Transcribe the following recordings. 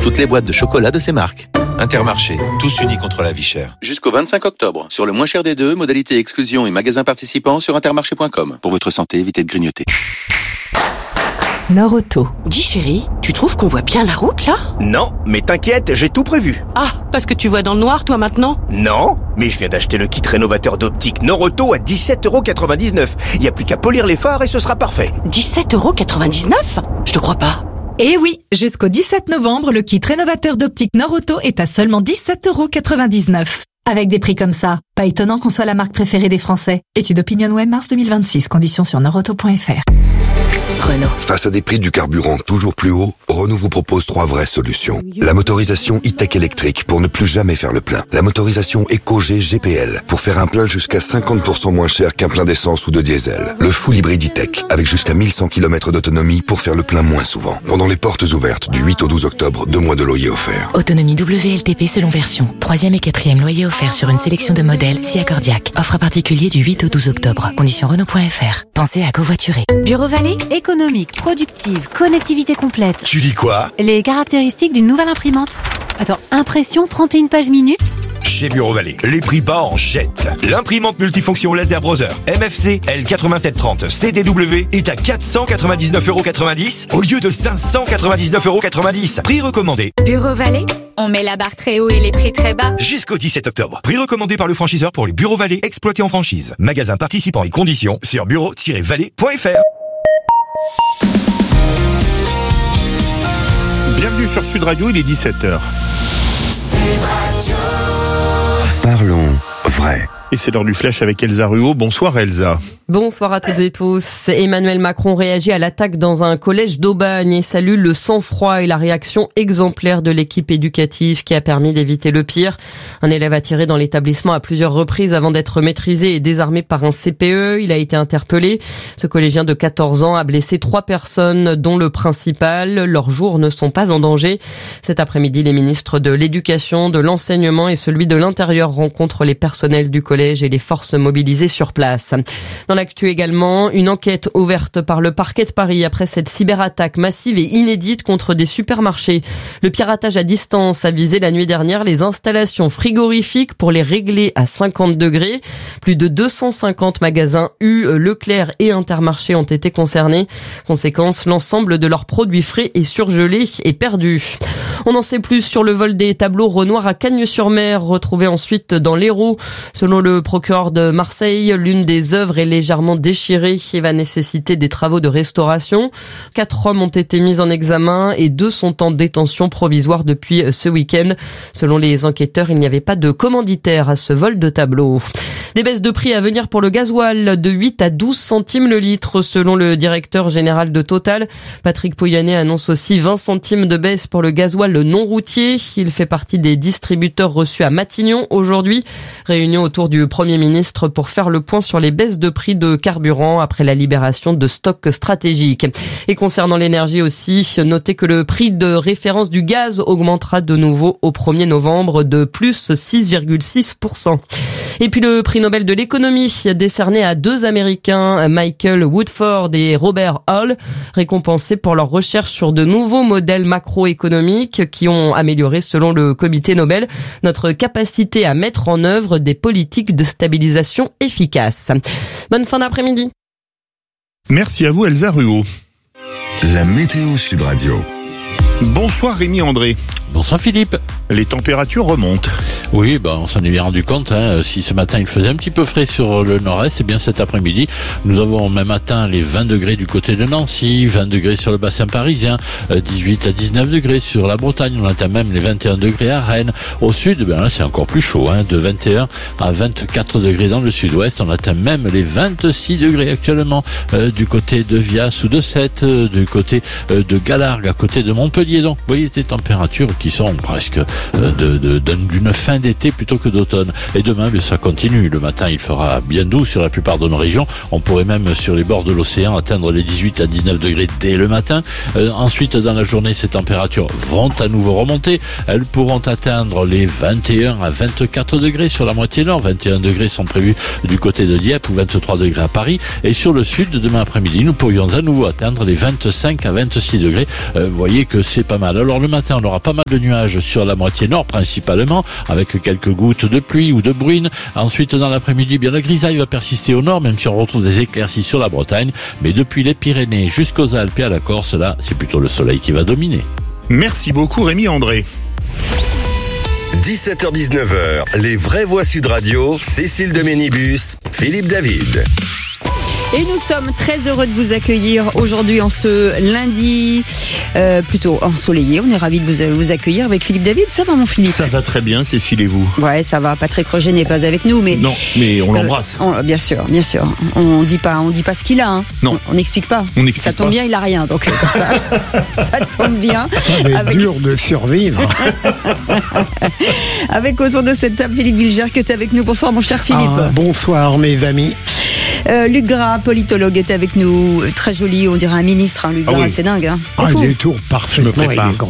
toutes les boîtes de chocolat de ces marques. Intermarché, tous unis contre la vie chère. Jusqu'au 25 octobre, sur le moins cher des deux, modalité exclusion et magasins participants sur intermarché.com. Pour votre santé, évitez de grignoter. Nord-Auto. Dis chérie, tu trouves qu'on voit bien la route là ? Non, mais t'inquiète, j'ai tout prévu. Ah, parce que tu vois dans le noir toi maintenant ? Non, mais je viens d'acheter le kit rénovateur d'optique Nord-Auto à 17,99€. Il n'y a plus qu'à polir les phares et ce sera parfait. 17,99€? Je te crois pas. Et oui, jusqu'au 17 novembre, le kit rénovateur d'optique Nord-Auto est à seulement 17,99€. Avec des prix comme ça, pas étonnant qu'on soit la marque préférée des Français. Étude OpinionWay mars 2026, conditions sur nordauto.fr. Renault. Face à des prix du carburant toujours plus hauts, Renault vous propose 3 vraies solutions. La motorisation e-tech électrique pour ne plus jamais faire le plein. La motorisation EcoG GPL pour faire un plein jusqu'à 50% moins cher qu'un plein d'essence ou de diesel. Le full hybride e-tech avec jusqu'à 1100 km d'autonomie pour faire le plein moins souvent. Pendant les portes ouvertes du 8 au 12 octobre, 2 mois de loyer offerts. Autonomie WLTP selon version. 3e et 4e loyer offert sur une sélection de modèles si accordiaque. Offre particulier du 8 au 12 octobre. Conditions Renault.fr. Pensez à covoiturer. Bureau Vallée, économique, productive, connectivité complète. Tu dis quoi ? Les caractéristiques d'une nouvelle imprimante. Attends, impression 31 pages minutes ? Chez Bureau Vallée, les prix bas en jette. L'imprimante multifonction laser browser MFC L8730 CDW est à 499,90€ au lieu de 599,90€. Prix recommandé. Bureau Vallée, on met la barre très haut et les prix très bas. Jusqu'au 17 octobre. Prix recommandé par le franchiseur pour les Bureaux Vallée exploités en franchise. Magasin participants et conditions sur bureau-vallée.fr. Bienvenue sur Sud Radio, il est 17h. Parlons vrai. Et c'est l'heure du flash avec Elsa Ruot. Bonsoir Elsa. Bonsoir à toutes et tous. Emmanuel Macron réagit à l'attaque dans un collège d'Aubagne et salue le sang-froid et la réaction exemplaire de l'équipe éducative qui a permis d'éviter le pire. Un élève a tiré dans l'établissement à plusieurs reprises avant d'être maîtrisé et désarmé par un CPE. Il a été interpellé. Ce collégien de 14 ans a blessé 3 personnes, dont le principal. Leurs jours ne sont pas en danger. Cet après-midi, les ministres de l'Éducation, de l'Enseignement et celui de l'Intérieur rencontrent les personnels du collège et les forces mobilisées sur place. Dans l'actu également, une enquête ouverte par le parquet de Paris après cette cyberattaque massive et inédite contre des supermarchés. Le piratage à distance a visé la nuit dernière les installations frigorifiques pour les régler à 50 degrés. Plus de 250 magasins U, Leclerc et Intermarché ont été concernés. Conséquence, l'ensemble de leurs produits frais et surgelés est perdu. On en sait plus sur le vol des tableaux Renoir à Cagnes-sur-Mer, retrouvés ensuite dans l'Hérault. Selon le procureur de Marseille, l'une des œuvres est légèrement déchirée et va nécessiter des travaux de restauration. 4 hommes ont été mis en examen et 2 sont en détention provisoire depuis ce week-end. Selon les enquêteurs, il n'y avait pas de commanditaire à ce vol de tableaux. Des baisses de prix à venir pour le gasoil de 8 à 12 centimes le litre selon le directeur général de Total. Patrick Pouyanné annonce aussi 20 centimes de baisse pour le gasoil non routier. Il fait partie des distributeurs reçus à Matignon aujourd'hui. Réunion autour du Premier ministre pour faire le point sur les baisses de prix de carburant après la libération de stocks stratégiques. Et concernant l'énergie aussi, notez que le prix de référence du gaz augmentera de nouveau au 1er novembre de plus 6,6%. Et puis le prix Nobel de l'économie décerné à 2 Américains, Michael Woodford et Robert Hall, récompensés pour leur recherche sur de nouveaux modèles macroéconomiques qui ont amélioré, selon le comité Nobel, notre capacité à mettre en œuvre des politiques de stabilisation efficaces. Bonne fin d'après-midi. Merci à vous Elsa Ruot. La météo Sud Radio. Bonsoir Rémi André. Bonsoir Philippe. Les températures remontent. Oui, on s'en est bien rendu compte. Si ce matin il faisait un petit peu frais sur le nord-est, bien cet après-midi, nous avons même atteint les 20 degrés du côté de Nancy, 20 degrés sur le bassin parisien, 18 à 19 degrés sur la Bretagne. On atteint même les 21 degrés à Rennes. Au sud, là c'est encore plus chaud, de 21 à 24 degrés dans le sud-ouest. On atteint même les 26 degrés actuellement du côté de Vias ou de Sète, du côté de Galargues, à côté de Montpellier. Donc, vous voyez, des températures qui sont presque d'une fin d'été. d'été plutôt que d'automne. Et demain, ça continue. Le matin, il fera bien doux sur la plupart de nos régions. On pourrait même, sur les bords de l'océan, atteindre les 18 à 19 degrés dès le matin. Ensuite, dans la journée, ces températures vont à nouveau remonter. Elles pourront atteindre les 21 à 24 degrés sur la moitié nord. 21 degrés sont prévus du côté de Dieppe ou 23 degrés à Paris. Et sur le sud, demain après-midi, nous pourrions à nouveau atteindre les 25 à 26 degrés. Vous voyez que c'est pas mal. Alors le matin, on aura pas mal de nuages sur la moitié nord principalement, avec quelques gouttes de pluie ou de bruine. Ensuite, dans l'après-midi, bien la grisaille va persister au nord, même si on retrouve des éclaircies sur la Bretagne. Mais depuis les Pyrénées jusqu'aux Alpes et à la Corse, là, c'est plutôt le soleil qui va dominer. Merci beaucoup Rémi André. 17h-19h, les vraies voix Sud Radio, Cécile de Ménibus, Philippe David. Et nous sommes très heureux de vous accueillir aujourd'hui en ce lundi, plutôt ensoleillé. On est ravis de vous accueillir avec Philippe David. Ça va mon Philippe? Ça va très bien, Cécile et vous? Ouais, ça va. Patrick Roger n'est pas avec nous, mais non, mais on l'embrasse. Bien sûr. On dit pas ce qu'il a. Hein. Non, on n'explique pas. Ça tombe bien, il a rien. Donc comme ça, ça tombe bien. Ça va être dur de survivre. Avec autour de cette table Philippe Bilger qui est avec nous. Bonsoir mon cher Philippe. Bonsoir mes amis. Luc Gras, politologue, est avec nous. Très joli, on dirait un ministre. Hein, Luc Gras, oui. C'est dingue. Hein. Il est tout parfaitement élégant.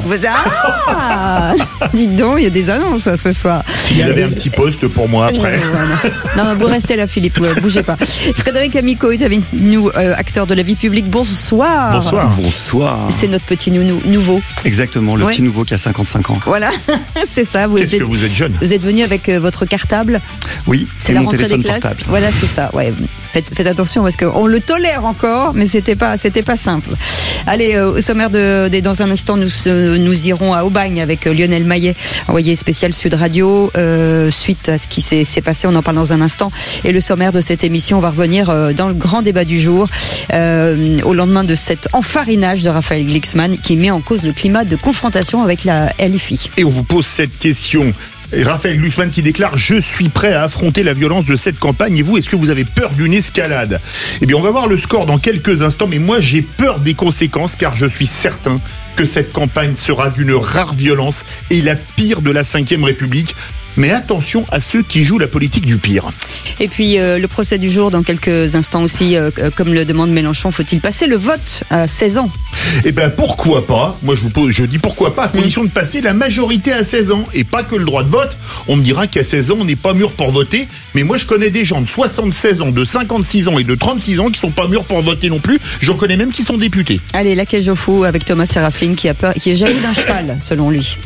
Dites donc, il y a des annonces ce soir. Si vous avez un petit poste pour moi après. Non, vous restez là, Philippe. Bougez pas. Frédéric Amico est avec nous, acteur de la vie publique. Bonsoir. Bonsoir. C'est notre petit nouveau. Exactement, le petit nouveau qui a 55 ans. Voilà, c'est ça. Qu'est-ce que vous êtes jeune? Vous êtes venu avec votre cartable. Oui, c'est la rentrée des classes. Portable. Voilà, c'est ça. Ouais. Faites attention parce qu'on le tolère encore, mais c'était pas simple. Allez, au sommaire dans un instant, nous irons à Aubagne avec Lionel Maillet, envoyé spécial Sud Radio, suite à ce qui s'est passé. On en parle dans un instant. Et le sommaire de cette émission, on va revenir dans le grand débat du jour, au lendemain de cet enfarinage de Raphaël Glucksmann qui met en cause le climat de confrontation avec la LFI. Et on vous pose cette question. Raphaël Glucksmann qui déclare « Je suis prêt à affronter la violence de cette campagne. Et vous, est-ce que vous avez peur d'une escalade ?» Eh bien, on va voir le score dans quelques instants, mais moi, j'ai peur des conséquences car je suis certain que cette campagne sera d'une rare violence et la pire de la Ve République. Mais attention à ceux qui jouent la politique du pire. Et puis le procès du jour dans quelques instants aussi, comme le demande Mélenchon, faut-il passer le vote à 16 ans? Eh bien pourquoi pas? Moi je dis pourquoi pas, à condition de passer la majorité à 16 ans et pas que le droit de vote. On me dira qu'à 16 ans on n'est pas mûr pour voter, mais moi je connais des gens de 76 ans, de 56 ans et de 36 ans qui sont pas mûrs pour voter non plus. J'en connais même qui sont députés. Allez, la cage au fou avec Thomas Séraphin qui est jaloux d'un cheval selon lui.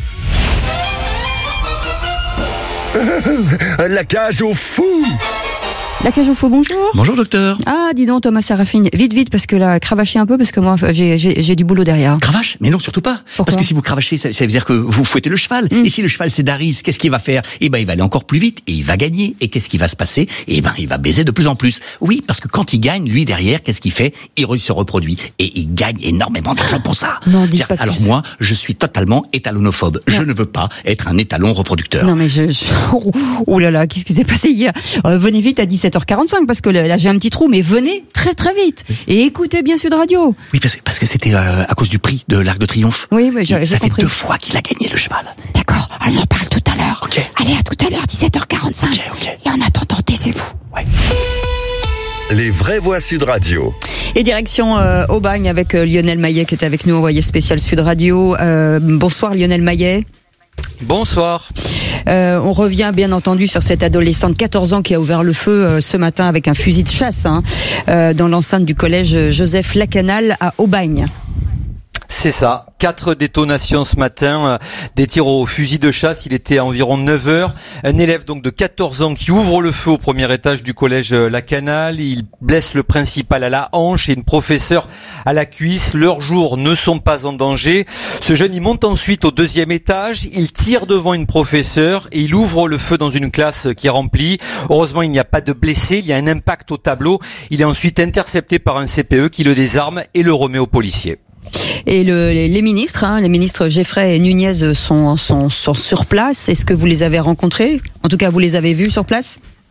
La cage au fou. La cage au fou, bonjour. Bonjour docteur. Ah, dis donc Thomas Séraphin, vite, parce que là, cravachez un peu, parce que moi, j'ai du boulot derrière. Cravache? Mais non, surtout pas. Pourquoi? Parce que si vous cravachez, ça veut dire que vous fouettez le cheval. Et si le cheval c'est Daris, qu'est-ce qu'il va faire? Eh ben, il va aller encore plus vite et il va gagner. Et qu'est-ce qui va se passer? Eh ben, il va baiser de plus en plus. Oui, parce que quand il gagne, lui derrière, qu'est-ce qu'il fait? Il se reproduit. Et il gagne énormément d'argent pour ça. Non, dis pas alors plus. moi, je suis totalement étalonophobe. Non. Je ne veux pas être un étalon reproducteur. Non mais oh là là, qu'est-ce qui s'est passé hier? Venez vite à 17h45 parce que là j'ai un petit trou, mais venez très très vite et écoutez bien Sud Radio. Oui, parce que c'était à cause du prix de l'Arc de Triomphe. Oui, j'ai ça fait compris. 2 fois qu'il a gagné le cheval. D'accord, on en parle tout à l'heure. Okay. Allez, à tout à l'heure, 17h45. Okay. Et en attendant, taisez-vous. Ouais. Les vraies voix Sud Radio. Et direction Aubagne avec Lionel Maillet qui est avec nous, envoyé spécial Sud Radio. Bonsoir Lionel Maillet. Bonsoir. On revient bien entendu sur cette adolescente de 14 ans qui a ouvert le feu ce matin avec un fusil de chasse dans l'enceinte du collège Joseph Lacanal à Aubagne. C'est ça, 4 détonations ce matin, des tirs au fusil de chasse, il était à environ 9h. Un élève donc de 14 ans qui ouvre le feu au premier étage du collège Lacanal, il blesse le principal à la hanche et une professeure à la cuisse. Leurs jours ne sont pas en danger. Ce jeune, il monte ensuite au 2e étage, il tire devant une professeure et il ouvre le feu dans une classe qui est remplie. Heureusement, il n'y a pas de blessés, il y a un impact au tableau. Il est ensuite intercepté par un CPE qui le désarme et le remet aux policiers. Et les ministres Geffray et Nunez sont sur place. Est-ce que vous les avez rencontrés? En tout cas, vous les avez vus sur place?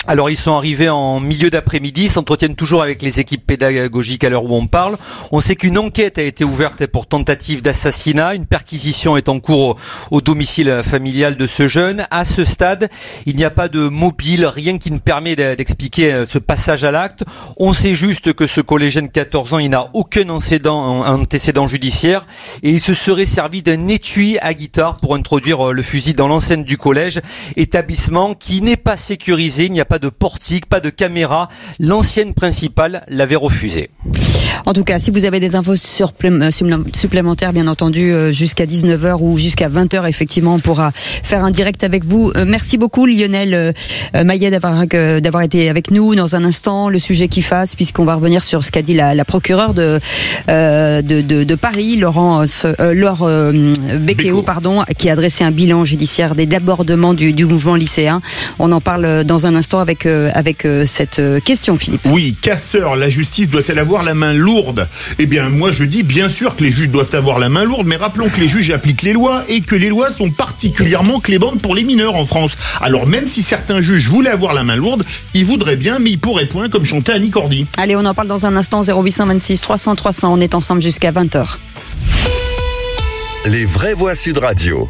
Alors ils sont arrivés en milieu d'après-midi, s'entretiennent toujours avec les équipes pédagogiques à l'heure où on parle. On sait qu'une enquête a été ouverte pour tentative d'assassinat. Une perquisition est en cours au domicile familial de ce jeune. À ce stade, il n'y a pas de mobile, rien qui ne permet d'expliquer ce passage à l'acte. On sait juste que ce collégien de 14 ans, il n'a aucun antécédent judiciaire et il se serait servi d'un étui à guitare pour introduire le fusil dans l'enceinte du collège, établissement qui n'est pas sécurisé. Il n'y a pas de portique, pas de caméra. L'ancienne principale l'avait refusé. En tout cas, si vous avez des infos supplémentaires, bien entendu, jusqu'à 19h ou jusqu'à 20h, effectivement, on pourra faire un direct avec vous. Merci beaucoup, Lionel Maillet, d'avoir été avec nous. Dans un instant, le sujet qui fasse, puisqu'on va revenir sur ce qu'a dit la procureure de Paris, Laure Becquéo, qui a adressé un bilan judiciaire des débordements du mouvement lycéen. On en parle dans un instant avec cette question, Philippe. Oui, casseur, la justice doit-elle avoir la main lourde? Eh bien, moi je dis bien sûr que les juges doivent avoir la main lourde, mais rappelons que les juges appliquent les lois et que les lois sont particulièrement clémentes pour les mineurs en France. Alors même si certains juges voulaient avoir la main lourde, ils voudraient bien, mais ils pourraient point, comme chantait Annie Cordy. Allez, on en parle dans un instant, 0826 300 300, on est ensemble jusqu'à 20h. Les vraies voix Sud Radio.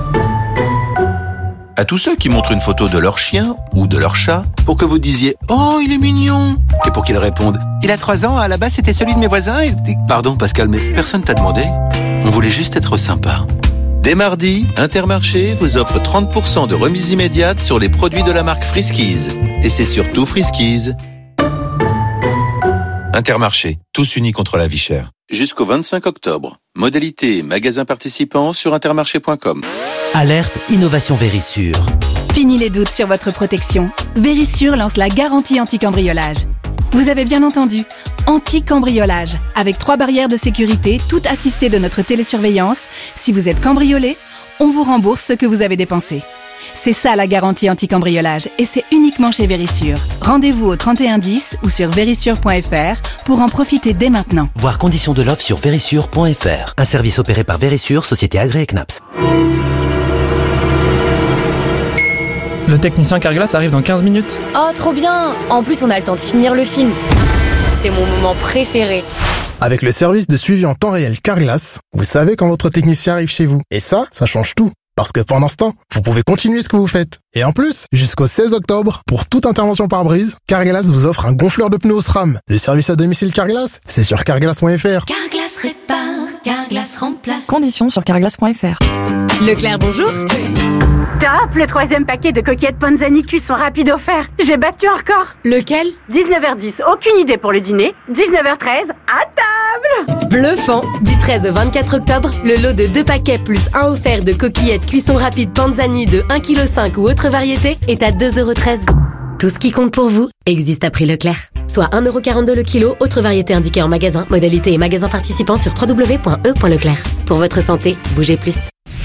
À tous ceux qui montrent une photo de leur chien ou de leur chat pour que vous disiez « Oh, il est mignon !» et pour qu'ils répondent « Il a 3 ans, à la base c'était celui de mes voisins et... » Pardon Pascal, mais personne t'a demandé. On voulait juste être sympa. Dès mardi, Intermarché vous offre 30% de remise immédiate sur les produits de la marque Friskies. Et c'est surtout Friskies. Intermarché, tous unis contre la vie chère. Jusqu'au 25 octobre. Modalité et magasins participants sur intermarché.com. Alerte Innovation Vérissure. Fini les doutes sur votre protection. Vérissure lance la garantie anti-cambriolage. Vous avez bien entendu, anti-cambriolage. Avec 3 barrières de sécurité, toutes assistées de notre télésurveillance. Si vous êtes cambriolé, on vous rembourse ce que vous avez dépensé. C'est ça la garantie anti-cambriolage et c'est uniquement chez Vérissure. Rendez-vous au 3110 ou sur vérissure.fr pour en profiter dès maintenant. Voir conditions de l'offre sur vérissure.fr. Un service opéré par Vérissure, société agréée CNAPS. Le technicien Carglass arrive dans 15 minutes. Oh, trop bien! En plus, on a le temps de finir le film. C'est mon moment préféré. Avec le service de suivi en temps réel Carglass, vous savez quand votre technicien arrive chez vous. Et ça change tout. Parce que pendant ce temps, vous pouvez continuer ce que vous faites. Et en plus, jusqu'au 16 octobre, pour toute intervention pare-brise, Carglass vous offre un gonfleur de pneus SRAM. Le service à domicile Carglass, c'est sur carglass.fr. Carglass répare, Carglass remplace. Conditions sur carglass.fr. Leclerc, bonjour. Top, le 3e paquet de coquillettes Panzani cuisson rapide offert. J'ai battu un record. Lequel? 19h10, aucune idée pour le dîner. 19h13, à table. Bluffant. Du 13 au 24 octobre, le lot de 2 paquets plus 1 offert de coquillettes cuisson rapide Panzani de 1,5 kg ou autre variété est à 2,13 €. Tout ce qui compte pour vous existe à prix Leclerc. Soit 1,42 € le kilo, autre variété indiquée en magasin, modalité et magasin participant sur www.e.leclerc. Pour votre santé, bougez plus.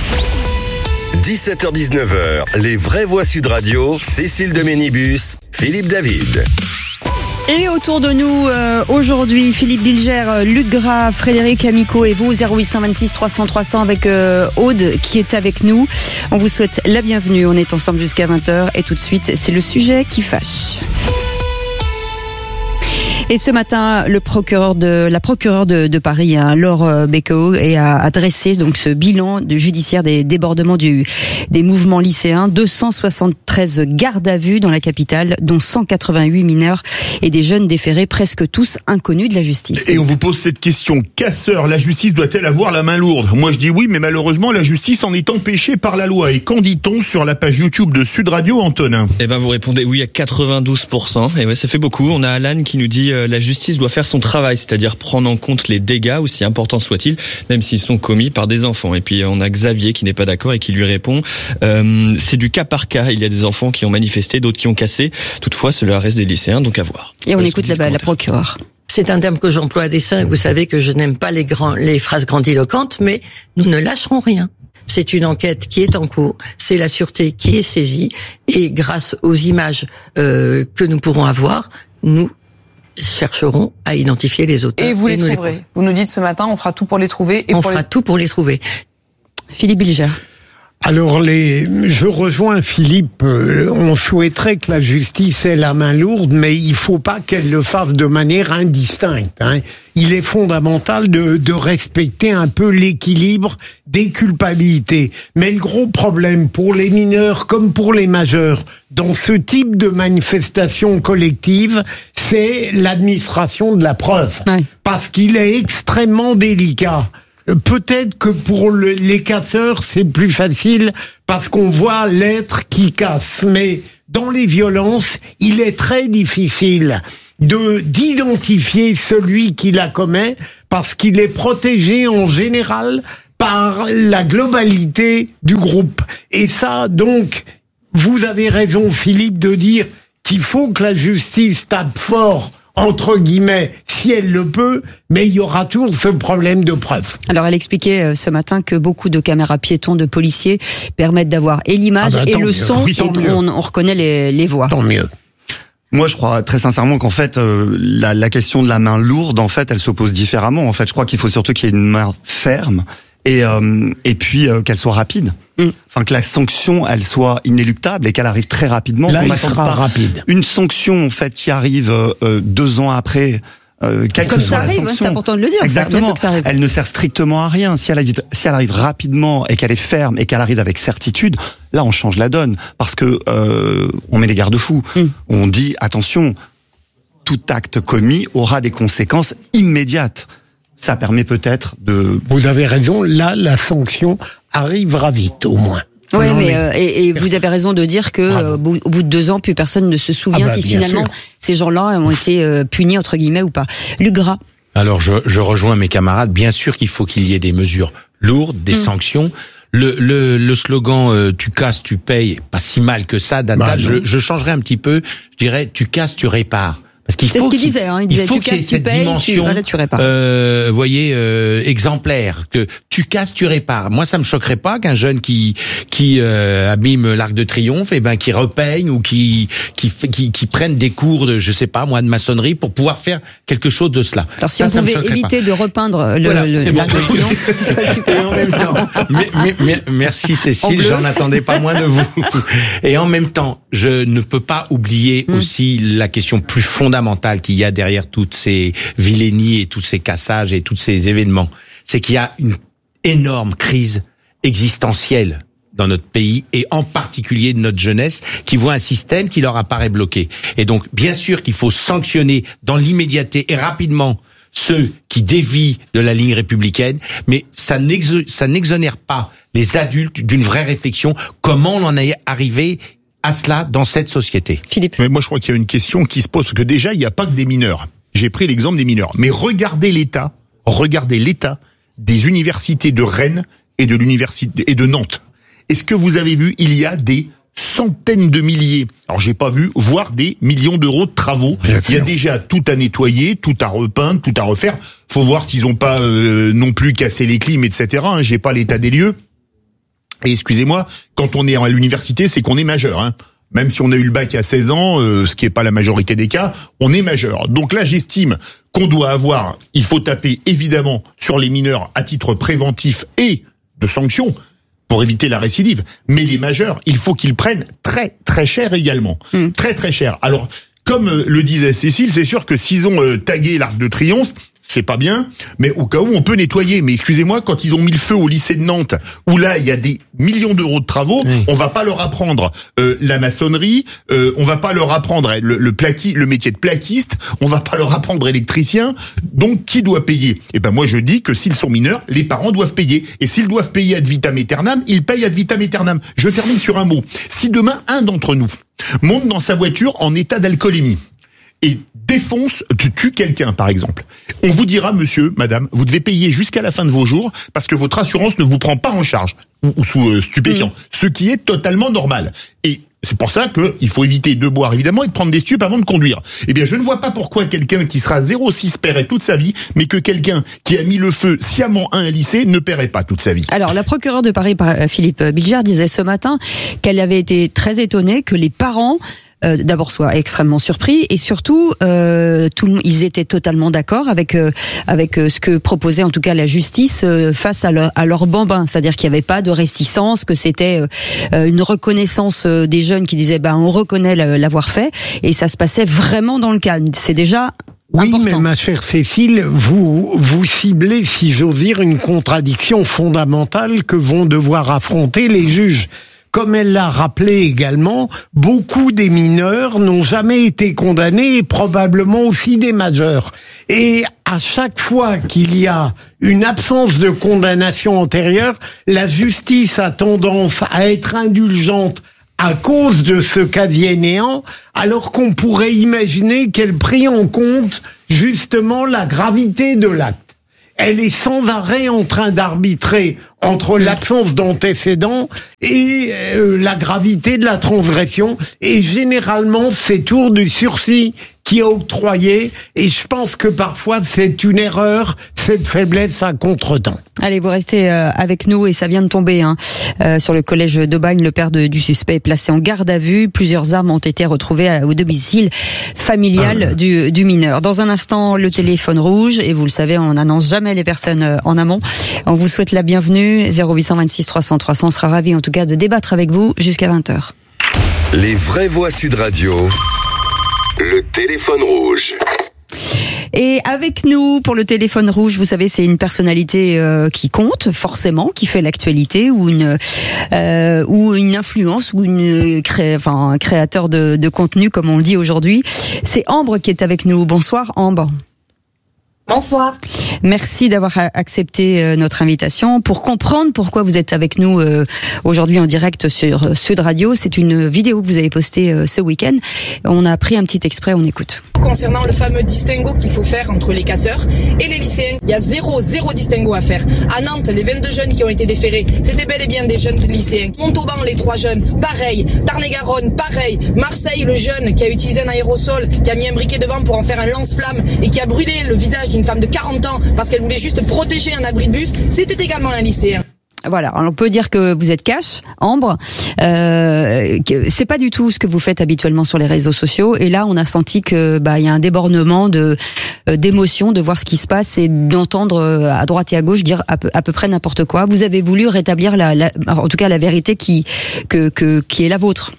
17h-19h, les vraies voix Sud Radio, Cécile de Ménibus, Philippe David. Et autour de nous, aujourd'hui, Philippe Bilger, Luc Gras, Frédéric Amico et vous, 0826 300 300 avec Aude qui est avec nous. On vous souhaite la bienvenue, on est ensemble jusqu'à 20h et tout de suite, c'est le sujet qui fâche. Et ce matin, la procureure de Paris, Laure Becquéo, a dressé donc ce bilan judiciaire des débordements des mouvements lycéens. 273 gardes à vue dans la capitale, dont 188 mineurs et des jeunes déférés, presque tous inconnus de la justice. Et on vous pose cette question. Casseur, la justice doit-elle avoir la main lourde? Moi je dis oui, mais malheureusement la justice en est empêchée par la loi. Et qu'en dit-on sur la page YouTube de Sud Radio, Antonin? Eh ben vous répondez oui à 92%. Et ouais, ça fait beaucoup. On a Alan qui nous dit la justice doit faire son travail, c'est-à-dire prendre en compte les dégâts, aussi importants soient-ils, même s'ils sont commis par des enfants. Et puis on a Xavier qui n'est pas d'accord et qui lui répond c'est du cas par cas. Il y a des enfants qui ont manifesté, d'autres qui ont cassé. Toutefois, cela reste des lycéens, donc à voir. Et on écoute la procureure. C'est un terme que j'emploie à dessein. Vous savez que je n'aime pas les phrases grandiloquentes, mais nous ne lâcherons rien. C'est une enquête qui est en cours, c'est la sûreté qui est saisie, et grâce aux images que nous pourrons avoir, nous chercherons à identifier les auteurs. Et vous les trouverez. Vous nous dites ce matin, on fera tout pour les trouver. On fera tout pour les trouver. Philippe Bilger. Alors, je rejoins Philippe, on souhaiterait que la justice ait la main lourde, mais il faut pas qu'elle le fasse de manière indistincte. Hein. Il est fondamental de respecter un peu l'équilibre des culpabilités. Mais le gros problème pour les mineurs comme pour les majeurs, dans ce type de manifestation collective, c'est l'administration de la preuve. Ouais. Parce qu'il est extrêmement délicat. Peut-être que pour les casseurs, c'est plus facile parce qu'on voit l'être qui casse. Mais dans les violences, il est très difficile d'identifier celui qui la commet parce qu'il est protégé en général par la globalité du groupe. Et ça, donc, vous avez raison, Philippe, de dire qu'il faut que la justice tape fort, entre guillemets, si elle le peut, mais il y aura toujours ce problème de preuve. Alors elle expliquait ce matin que beaucoup de caméras piétons de policiers permettent d'avoir et l'image et le son, et on reconnaît les voix. Tant mieux. Moi, je crois très sincèrement qu'en fait, la question de la main lourde, en fait, elle s'oppose différemment. En fait, je crois qu'il faut surtout qu'il y ait une main ferme et puis qu'elle soit rapide. Enfin, que la sanction, elle soit inéluctable et qu'elle arrive très rapidement. Là, elle sera rapide. Une sanction, en fait, qui arrive 2 ans après. Comme ça arrive, c'est important de le dire. Exactement. Ça arrive. Elle ne sert strictement à rien. Si elle arrive rapidement et qu'elle est ferme et qu'elle arrive avec certitude, là, on change la donne parce que on met les garde-fous. On dit attention, tout acte commis aura des conséquences immédiates. Ça permet peut-être de... Vous avez raison, là, la sanction arrivera vite, au moins. Oui, mais vous avez raison de dire que au bout de 2 ans, plus personne ne se souvient si finalement ces gens-là ont été punis, entre guillemets, ou pas. Luc Gras. Alors, je rejoins mes camarades. Bien sûr qu'il faut qu'il y ait des mesures lourdes, des sanctions. Le slogan tu casses, tu payes, pas si mal que ça. Je changerais un petit peu. Je dirais tu casses, tu répares. C'est ce qu'il disait, hein. Il disait tu casses, tu payes, tu répares. Voyez, exemplaire, que tu casses, tu répares. Moi, ça me choquerait pas qu'un jeune qui abîme l'Arc de Triomphe, qui repeigne ou qui prenne des cours de, je sais pas moi, de maçonnerie pour pouvoir faire quelque chose de cela. Alors si on pouvait éviter de repeindre l'Arc de Triomphe, ce serait super. Et en même temps, merci Cécile, j'en attendais pas moins de vous. Et en même temps, je ne peux pas oublier aussi la question plus fondamentale qu'il y a derrière toutes ces vilainies et tous ces cassages et tous ces événements, c'est qu'il y a une énorme crise existentielle dans notre pays et en particulier de notre jeunesse qui voit un système qui leur apparaît bloqué. Et donc, bien sûr qu'il faut sanctionner dans l'immédiateté et rapidement ceux qui dévient de la ligne républicaine, mais ça n'exonère pas les adultes d'une vraie réflexion. Comment on en est arrivé à cela dans cette société? Philippe. Mais moi, je crois qu'il y a une question qui se pose, parce que déjà, il n'y a pas que des mineurs. J'ai pris l'exemple des mineurs. Mais regardez l'état des universités de Rennes et de l'université et de Nantes. Est-ce que vous avez vu, il y a des centaines de milliers, alors j'ai pas vu, voire des millions d'euros de travaux. Il y a déjà tout à nettoyer, tout à repeindre, tout à refaire. Faut voir s'ils ont pas non plus cassé les clims, etc. J'ai pas l'état des lieux. Et excusez-moi, quand on est à l'université, c'est qu'on est majeur. Hein. Même si on a eu le bac à 16 ans, ce qui est pas la majorité des cas, on est majeur. Donc là, j'estime qu'on doit avoir, il faut taper évidemment sur les mineurs à titre préventif et de sanctions pour éviter la récidive. Mais les majeurs, il faut qu'ils prennent très très cher également. Très très cher. Alors, comme le disait Cécile, c'est sûr que s'ils ont tagué l'Arc de Triomphe, c'est pas bien, mais au cas où on peut nettoyer. Mais excusez-moi, quand ils ont mis le feu au lycée de Nantes, où là il y a des millions d'euros de travaux, on va pas leur apprendre la maçonnerie, on va pas leur apprendre le métier de plaquiste, on va pas leur apprendre électricien. Donc qui doit payer? Eh ben moi je dis que s'ils sont mineurs, les parents doivent payer. Et s'ils doivent payer ad vitam aeternam, ils payent ad vitam aeternam. Je termine sur un mot. Si demain un d'entre nous monte dans sa voiture en état d'alcoolémie et tue quelqu'un, par exemple, on vous dira, monsieur, madame, vous devez payer jusqu'à la fin de vos jours parce que votre assurance ne vous prend pas en charge ou sous stupéfiants, ce qui est totalement normal. Et c'est pour ça qu'il faut éviter de boire, évidemment, et de prendre des stupes avant de conduire. Eh bien, je ne vois pas pourquoi quelqu'un qui sera 0,6 paierait toute sa vie, mais que quelqu'un qui a mis le feu sciemment à un lycée ne paierait pas toute sa vie. Alors, la procureure de Paris, Philippe Bilger, disait ce matin qu'elle avait été très étonnée que les parents d'abord soient extrêmement surpris et surtout ils étaient totalement d'accord avec ce que proposait en tout cas la justice face à leur bambin, c'est-à-dire qu'il n'y avait pas de réticence, que c'était une reconnaissance des jeunes qui disaient on reconnaît l'avoir fait, et ça se passait vraiment dans le calme. C'est déjà oui, important. Mais ma chère Cécile, vous ciblez, si j'ose dire, une contradiction fondamentale que vont devoir affronter les juges. Comme elle l'a rappelé également, beaucoup des mineurs n'ont jamais été condamnés, et probablement aussi des majeurs. Et à chaque fois qu'il y a une absence de condamnation antérieure, la justice a tendance à être indulgente à cause de ce casier néant, alors qu'on pourrait imaginer qu'elle prie en compte justement la gravité de l'acte. Elle est sans arrêt en train d'arbitrer entre l'absence d'antécédents et la gravité de la transgression, et généralement c'est toujours du sursis qui est octroyé, et je pense que parfois c'est une erreur, cette faiblesse à contretemps. Allez, vous restez avec nous, et ça vient de tomber sur le collège d'Aubagne. Le père du suspect est placé en garde à vue. Plusieurs armes ont été retrouvées au domicile familial du mineur. Dans un instant, le téléphone rouge, et vous le savez, on n'annonce jamais les personnes en amont. On vous souhaite la bienvenue. 0826 300 300, on sera ravis en tout cas de débattre avec vous jusqu'à 20h. Les vraies voix Sud Radio. Le téléphone rouge. Et avec nous pour le téléphone rouge, vous savez, c'est une personnalité qui compte forcément, qui fait l'actualité, ou une influence, ou un créateur de contenu, comme on le dit aujourd'hui. C'est Ambre qui est avec nous. Bonsoir Ambre. Bonsoir. Merci d'avoir accepté notre invitation. Pour comprendre pourquoi vous êtes avec nous aujourd'hui en direct sur Sud Radio, c'est une vidéo que vous avez postée ce week-end. On a pris un petit extrait, on écoute. Concernant le fameux distinguo qu'il faut faire entre les casseurs et les lycéens, il y a zéro distinguo à faire. À Nantes, les 22 jeunes qui ont été déférés, c'était bel et bien des jeunes lycéens. Montauban, les 3 jeunes, pareil. Tarn-et-Garonne, pareil. Marseille, le jeune qui a utilisé un aérosol, qui a mis un briquet devant pour en faire un lance-flamme et qui a brûlé le visage d'une femme de 40 ans parce qu'elle voulait juste protéger un abri de bus, c'était également un lycéen. Voilà, alors on peut dire que vous êtes cash, Ambre. C'est pas du tout ce que vous faites habituellement sur les réseaux sociaux. Et là, on a senti que il y a un débordement d'émotions, de voir ce qui se passe et d'entendre à droite et à gauche dire à peu près n'importe quoi. Vous avez voulu rétablir en tout cas la vérité qui est la vôtre.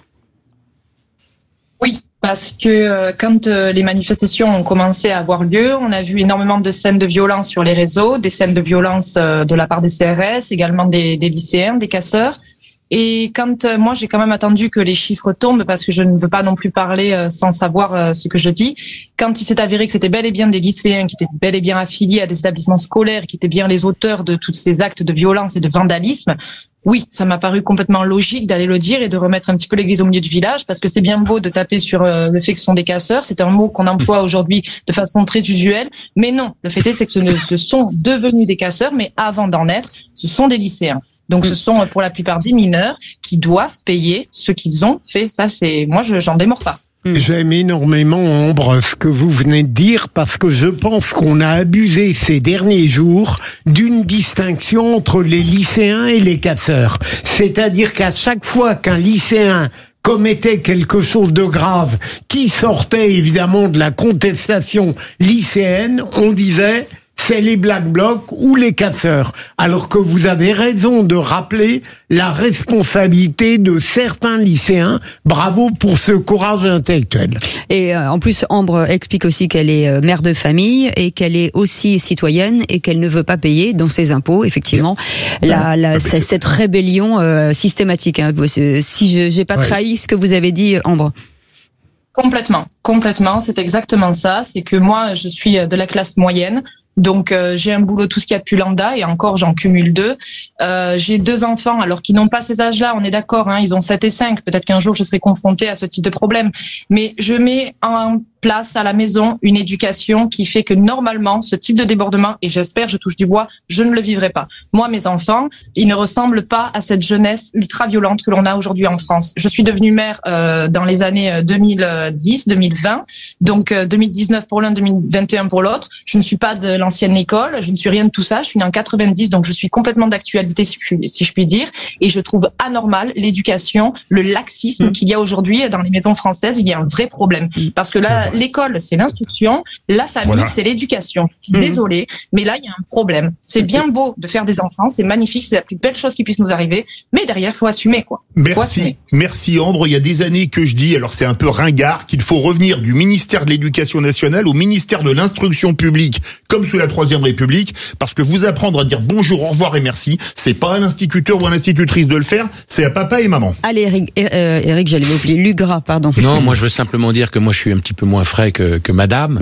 Oui. Parce que quand les manifestations ont commencé à avoir lieu, on a vu énormément de scènes de violence sur les réseaux, des scènes de violence de la part des CRS, également des lycéens, des casseurs. Et quand moi j'ai quand même attendu que les chiffres tombent, parce que je ne veux pas non plus parler sans savoir ce que je dis. Quand il s'est avéré que c'était bel et bien des lycéens qui étaient bel et bien affiliés à des établissements scolaires, qui étaient bien les auteurs de tous ces actes de violence et de vandalisme, oui, ça m'a paru complètement logique d'aller le dire et de remettre un petit peu l'église au milieu du village, parce que c'est bien beau de taper sur le fait que ce sont des casseurs. C'est un mot qu'on emploie aujourd'hui de façon très usuelle. Mais non, le fait est que ce sont devenus des casseurs, mais avant d'en être, ce sont des lycéens. Donc ce sont pour la plupart des mineurs qui doivent payer ce qu'ils ont fait. Ça, moi, j'en démords pas. J'aime énormément, Ambre, ce que vous venez de dire, parce que je pense qu'on a abusé ces derniers jours d'une distinction entre les lycéens et les casseurs. C'est-à-dire qu'à chaque fois qu'un lycéen commettait quelque chose de grave qui sortait évidemment de la contestation lycéenne, on disait c'est les Black Blocs ou les casseurs. Alors que vous avez raison de rappeler la responsabilité de certains lycéens. Bravo pour ce courage intellectuel. Et en plus, Ambre explique aussi qu'elle est mère de famille et qu'elle est aussi citoyenne et qu'elle ne veut pas payer dans ses impôts, effectivement, cette rébellion systématique. Hein. Si j'ai pas trahi ce que vous avez dit, Ambre. Complètement, c'est exactement ça. C'est que moi, je suis de la classe moyenne. Donc j'ai un boulot tout ce qu'il y a de plus lambda, et encore j'en cumule 2. J'ai 2 enfants, alors qu'ils n'ont pas ces âges-là, on est d'accord, hein, ils ont 7 et 5. Peut-être qu'un jour je serai confrontée à ce type de problème. Mais je mets place à la maison une éducation qui fait que normalement, ce type de débordement, et j'espère, je touche du bois, je ne le vivrai pas. Moi, mes enfants, ils ne ressemblent pas à cette jeunesse ultra violente que l'on a aujourd'hui en France. Je suis devenue mère dans les années 2010, 2020, donc 2019 pour l'un, 2021 pour l'autre. Je ne suis pas de l'ancienne école, je ne suis rien de tout ça, je suis née en 90, donc je suis complètement d'actualité, si je puis dire, et je trouve anormal l'éducation, le laxisme qu'il y a aujourd'hui dans les maisons françaises. Il y a un vrai problème, parce que là, l'école, c'est l'instruction, la famille, c'est l'éducation. Je suis désolée, mais là, il y a un problème. C'est bien beau de faire des enfants, c'est magnifique, c'est la plus belle chose qui puisse nous arriver, mais derrière, faut assumer, quoi. Merci Ambre. Il y a des années que je dis, alors c'est un peu ringard, qu'il faut revenir du ministère de l'Éducation nationale au ministère de l'Instruction publique, comme sous la Troisième République, parce que vous apprendre à dire bonjour, au revoir et merci, c'est pas à l'instituteur ou à l'institutrice de le faire, c'est à papa et maman. Allez, Eric, j'allais m'oublier. Lugras, pardon. Non, moi je veux simplement dire que moi je suis un petit peu moins frais que madame,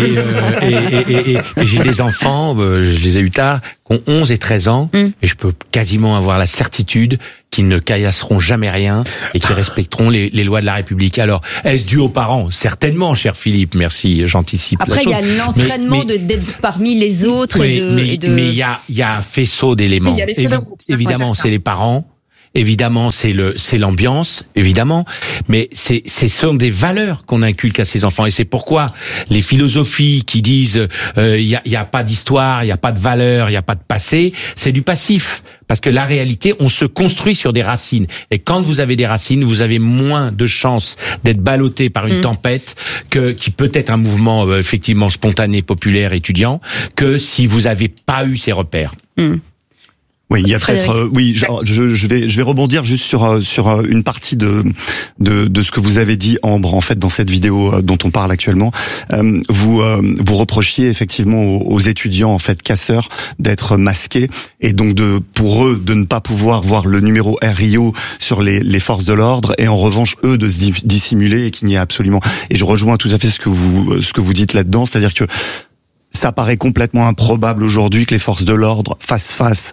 et j'ai des enfants, je les ai eu tard, qui ont 11 et 13 ans, et je peux quasiment avoir la certitude qu'ils ne caillasseront jamais rien et qu'ils respecteront les lois de la République. Alors, est-ce dû aux parents? Certainement, cher Philippe, merci, j'anticipe. Après, il y a l'entraînement d'être parmi les autres mais il y a un faisceau d'éléments. Il y a les faits de groupe, évidemment, c'est les parents. Évidemment, c'est l'ambiance, évidemment, mais ce sont des valeurs qu'on inculque à ces enfants, et c'est pourquoi les philosophies qui disent il y a pas d'histoire, il y a pas de valeur, il y a pas de passé, c'est du passif, parce que la réalité, on se construit sur des racines, et quand vous avez des racines, vous avez moins de chances d'être ballotté par une tempête qui peut être un mouvement effectivement spontané, populaire, étudiant, que si vous avez pas eu ces repères. Oui, il y a peut-être je vais rebondir juste sur une partie de ce que vous avez dit, Ambre, en fait, dans cette vidéo dont on parle actuellement. Vous reprochiez effectivement aux étudiants, en fait, casseurs, d'être masqués, et donc pour eux de ne pas pouvoir voir le numéro RIO sur les forces de l'ordre, et en revanche eux de se dissimuler, et qu'il n'y a absolument. Et je rejoins tout à fait ce que vous dites là-dedans, c'est-à-dire que ça paraît complètement improbable aujourd'hui que les forces de l'ordre fassent face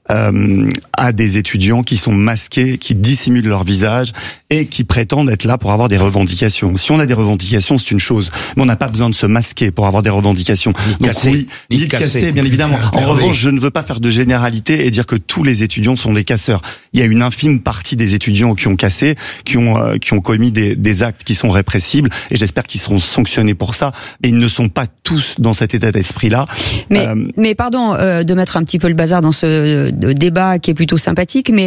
à des étudiants qui sont masqués, qui dissimulent leur visage et qui prétendent être là pour avoir des revendications. Si on a des revendications, c'est une chose, mais on n'a pas besoin de se masquer pour avoir des revendications. Ni de casser, bien évidemment. En revanche, je ne veux pas faire de généralité et dire que tous les étudiants sont des casseurs. Il y a une infime partie des étudiants qui ont cassé, qui ont commis des actes qui sont répressibles, et j'espère qu'ils seront sanctionnés pour ça. Mais ils ne sont pas tous dans cet état d'esprit-là. Mais pardon de mettre un petit peu le bazar dans ce débat qui est plutôt sympathique, mais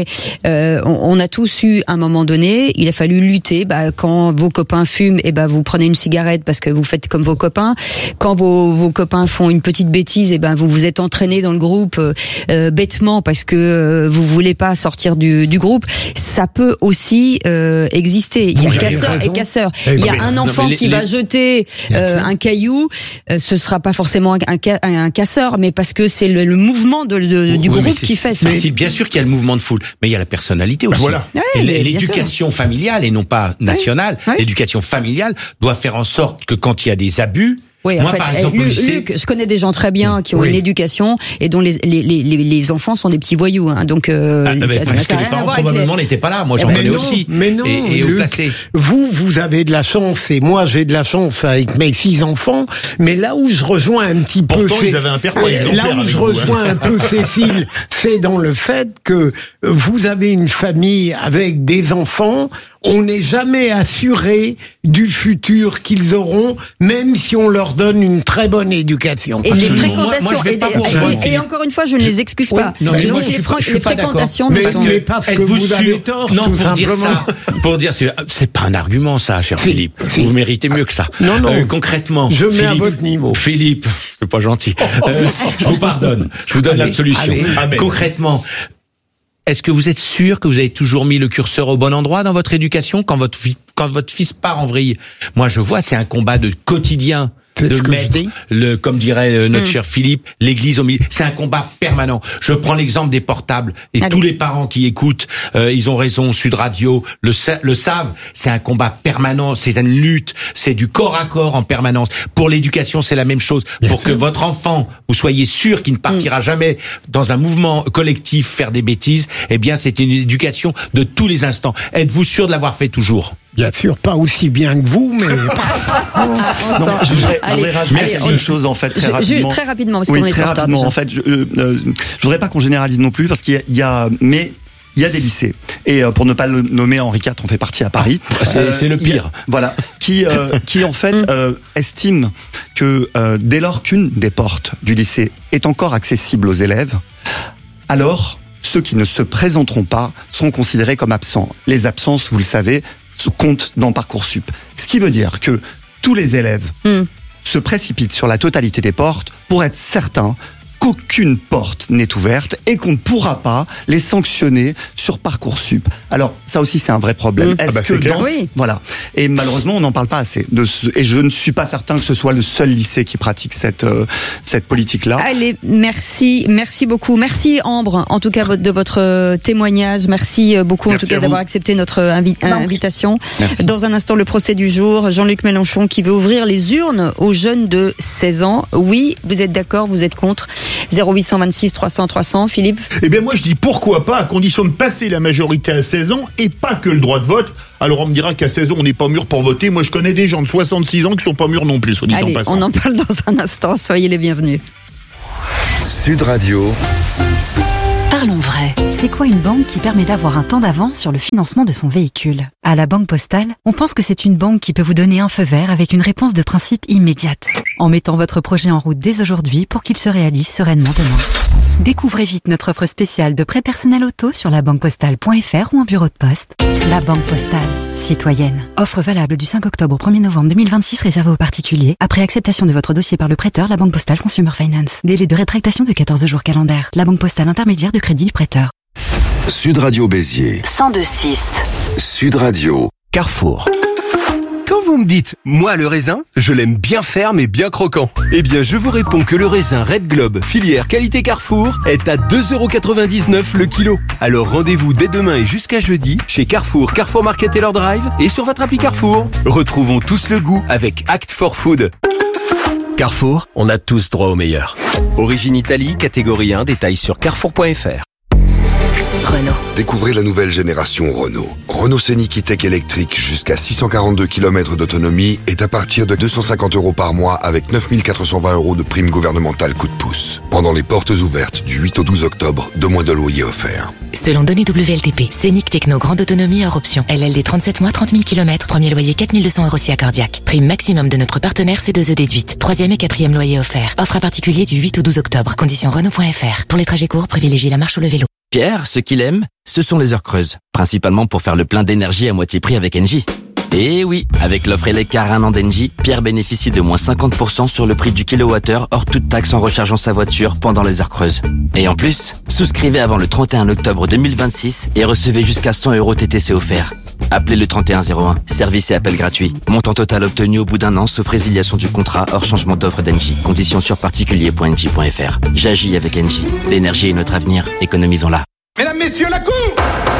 on a tous eu un moment donné, il a fallu lutter. Quand vos copains fument, vous prenez une cigarette parce que vous faites comme vos copains. Quand vos copains font une petite bêtise, vous vous êtes entraîné dans le groupe bêtement parce que vous voulez pas sortir du groupe. Ça peut aussi exister. Il y a casseurs et casseurs. Il y a un enfant qui va jeter un caillou, ce sera pas forcément un casseur, mais parce que c'est le mouvement du groupe qui fait ça. C'est bien sûr qu'il y a le mouvement de foule, mais il y a la personnalité aussi. Voilà. Et l'éducation familiale, et non pas nationale, l'éducation familiale doit faire en sorte que quand il y a des abus, oui, moi, par exemple, Luc, je connais des gens très bien qui ont une éducation et dont les enfants sont des petits voyous, hein. Donc parce que les parents probablement n'étaient pas là. Moi, j'en connais aussi. Mais non, et Luc, au placé. Vous avez de la chance, et moi j'ai de la chance avec mes 6 enfants. Mais là où je rejoins un petit peu, ils avaient un père là où je rejoins un peu Cécile, c'est dans le fait que vous avez une famille avec des enfants. On n'est jamais assuré du futur qu'ils auront, même si on leur donne une très bonne éducation. Et les fréquentations, et encore une fois, je ne les excuse pas. Non, je dis les fréquentations. Mais parce que vous avez tort, non, tout pour simplement. dire ça, pour dire, c'est pas un argument, ça, cher Philippe. Vous méritez mieux que ça. Non, concrètement. Je mets à votre niveau. Philippe, c'est pas gentil. Je vous pardonne. Je vous donne l'absolution. Concrètement. Est-ce que vous êtes sûr que vous avez toujours mis le curseur au bon endroit dans votre éducation quand votre fils part en vrille? Moi, je vois, c'est un combat de quotidien. De mettre, comme dirait notre cher Philippe, l'église au milieu. C'est un combat permanent. Je prends l'exemple des portables. Et tous les parents qui écoutent, ils ont raison, Sud Radio le savent. C'est un combat permanent. C'est une lutte. C'est du corps à corps en permanence. Pour l'éducation, c'est la même chose. Pour que votre enfant, vous soyez sûr qu'il ne partira jamais dans un mouvement collectif faire des bêtises, eh bien, c'est une éducation de tous les instants. Êtes-vous sûr de l'avoir fait toujours? Bien sûr, pas aussi bien que vous, mais... Je voudrais rajouter quelque chose, en fait, très rapidement. Très rapidement, parce qu'on est en retard. En fait, je voudrais pas qu'on généralise non plus, parce qu'il y a des lycées, et pour ne pas le nommer, Henri IV en fait partie à Paris. C'est le pire. Voilà, qui en fait estime que dès lors qu'une des portes du lycée est encore accessible aux élèves, alors ceux qui ne se présenteront pas seront considérés comme absents. Les absences, vous le savez, se comptent dans Parcoursup. Ce qui veut dire que tous les élèves se précipitent sur la totalité des portes pour être certains qu'aucune porte n'est ouverte et qu'on ne pourra pas les sanctionner sur Parcoursup. Alors, ça aussi, c'est un vrai problème. C'est clair. Voilà. Et malheureusement, on n'en parle pas assez. Et je ne suis pas certain que ce soit le seul lycée qui pratique cette politique-là. Allez, merci beaucoup. Merci Ambre, en tout cas de votre témoignage. Merci beaucoup, en tout cas, d'avoir accepté notre invitation. Merci. Dans un instant, le procès du jour. Jean-Luc Mélenchon qui veut ouvrir les urnes aux jeunes de 16 ans. Oui, vous êtes d'accord, vous êtes contre. 0826 300 300, Philippe? Eh bien moi je dis pourquoi pas, à condition de passer la majorité à 16 ans et pas que le droit de vote. Alors on me dira qu'à 16 ans on n'est pas mûr pour voter. Moi je connais des gens de 66 ans qui sont pas mûrs non plus, soit dit en passant. On en parle dans un instant, soyez les bienvenus. Sud Radio. Parlons vrai. C'est quoi une banque qui permet d'avoir un temps d'avance sur le financement de son véhicule? À la Banque Postale, on pense que c'est une banque qui peut vous donner un feu vert avec une réponse de principe immédiate, en mettant votre projet en route dès aujourd'hui pour qu'il se réalise sereinement demain. Découvrez vite notre offre spéciale de prêt personnel auto sur labanquepostale.fr ou en bureau de poste. La Banque Postale. Citoyenne. Offre valable du 5 octobre au 1er novembre 2026 réservée aux particuliers. Après acceptation de votre dossier par le prêteur, la Banque Postale Consumer Finance. Délai de rétractation de 14 jours calendaires. La Banque Postale intermédiaire de crédit du prêteur. Sud Radio Béziers. 102.6. Sud Radio. Carrefour. Quand vous me dites « moi le raisin, je l'aime bien ferme et bien croquant », eh bien je vous réponds que le raisin Red Globe, filière qualité Carrefour, est à 2,99€ le kilo. Alors rendez-vous dès demain et jusqu'à jeudi chez Carrefour, Carrefour Market Taylor Drive et sur votre appli Carrefour. Retrouvons tous le goût avec Act for Food. Carrefour, on a tous droit au meilleur. Origine Italie, catégorie 1, détails sur carrefour.fr. Renault. Découvrez la nouvelle génération Renault. Renault Scénic E-Tech électrique jusqu'à 642 km d'autonomie est à partir de 250€ par mois avec 9420€ de prime gouvernementale coup de pouce. Pendant les portes ouvertes du 8 au 12 octobre, 2 mois de loyer offerts. Selon données WLTP, Scénic Techno grande autonomie hors option. LLD 37 mois, 30 000 km, premier loyer 4200€ si accordiaque. Prime maximum de notre partenaire C2E déduite. 3e et 4e loyer offert. Offre à particulier du 8 au 12 octobre. Conditions Renault.fr. Pour les trajets courts, privilégiez la marche ou le vélo. Pierre, ce qu'il aime, ce sont les heures creuses. Principalement pour faire le plein d'énergie à moitié prix avec Engie. Et oui, avec l'offre Eleccar 1 an d'Engie, Pierre bénéficie de moins 50% sur le prix du kilowattheure hors toute taxe en rechargeant sa voiture pendant les heures creuses. Et en plus, souscrivez avant le 31 octobre 2026 et recevez jusqu'à 100€ TTC offerts. Appelez le 3101, service et appel gratuit. Montant total obtenu au bout d'un an sauf résiliation du contrat hors changement d'offre d'Engie. Conditions sur particulier.engie.fr. J'agis avec Engie. L'énergie est notre avenir, économisons-la. Mesdames, messieurs, la cour!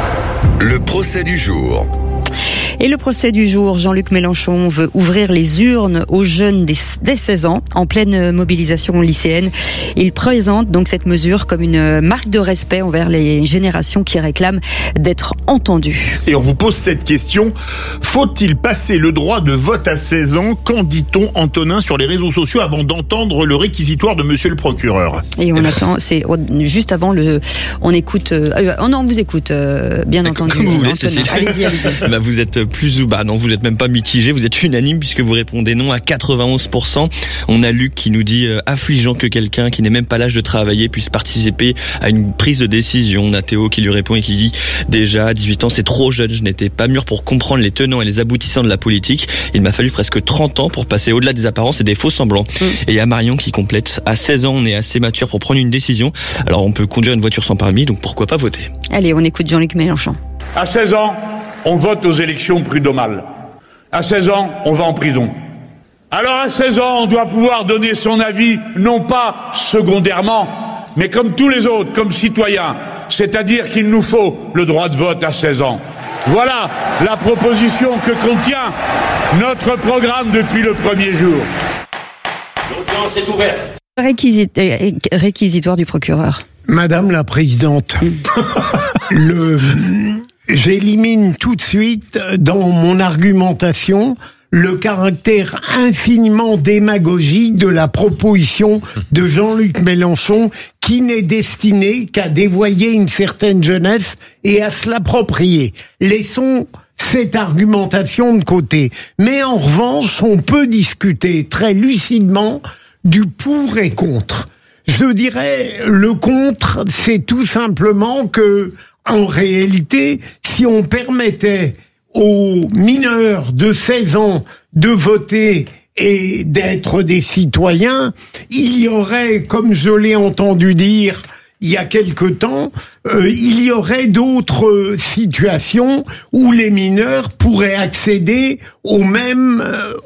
Le procès du jour. Et le procès du jour, Jean-Luc Mélenchon veut ouvrir les urnes aux jeunes dès 16 ans, en pleine mobilisation lycéenne. Il présente donc cette mesure comme une marque de respect envers les générations qui réclament d'être entendues. Et on vous pose cette question, faut-il passer le droit de vote à 16 ans? Qu'en dit-on, Antonin, sur les réseaux sociaux avant d'entendre le réquisitoire de monsieur le procureur? Et on attend, c'est juste avant on écoute, on vous écoute, bien entendu. Comme vous voulez, Antonin. Allez-y. Bah, vous êtes plus ou non, vous êtes même pas mitigé, vous êtes unanime puisque vous répondez non à 91%. On a Luc qui nous dit affligeant que quelqu'un qui n'est même pas l'âge de travailler puisse participer à une prise de décision. On a Théo qui lui répond et qui dit déjà à 18 ans c'est trop jeune, je n'étais pas mûr pour comprendre les tenants et les aboutissants de la politique. Il m'a fallu presque 30 ans pour passer au-delà des apparences et des faux semblants. Et il y a Marion qui complète à 16 ans on est assez mature pour prendre une décision. Alors on peut conduire une voiture sans permis, donc pourquoi pas voter? Allez, on écoute Jean-Luc Mélenchon. À 16 ans, on vote aux élections prud'homales. À 16 ans, on va en prison. Alors à 16 ans, on doit pouvoir donner son avis, non pas secondairement, mais comme tous les autres, comme citoyens. C'est-à-dire qu'il nous faut le droit de vote à 16 ans. Voilà la proposition que contient notre programme depuis le premier jour. L'audience est ouverte. Réquisitoire du procureur. Madame la Présidente, j'élimine tout de suite dans mon argumentation le caractère infiniment démagogique de la proposition de Jean-Luc Mélenchon, qui n'est destinée qu'à dévoyer une certaine jeunesse et à se l'approprier. Laissons cette argumentation de côté. Mais en revanche, on peut discuter très lucidement du pour et contre. Je dirais, le contre, c'est tout simplement que, en réalité, si on permettait aux mineurs de 16 ans de voter et d'être des citoyens, il y aurait, comme je l'ai entendu dire il y a quelque temps, il y aurait d'autres situations où les mineurs pourraient accéder aux mêmes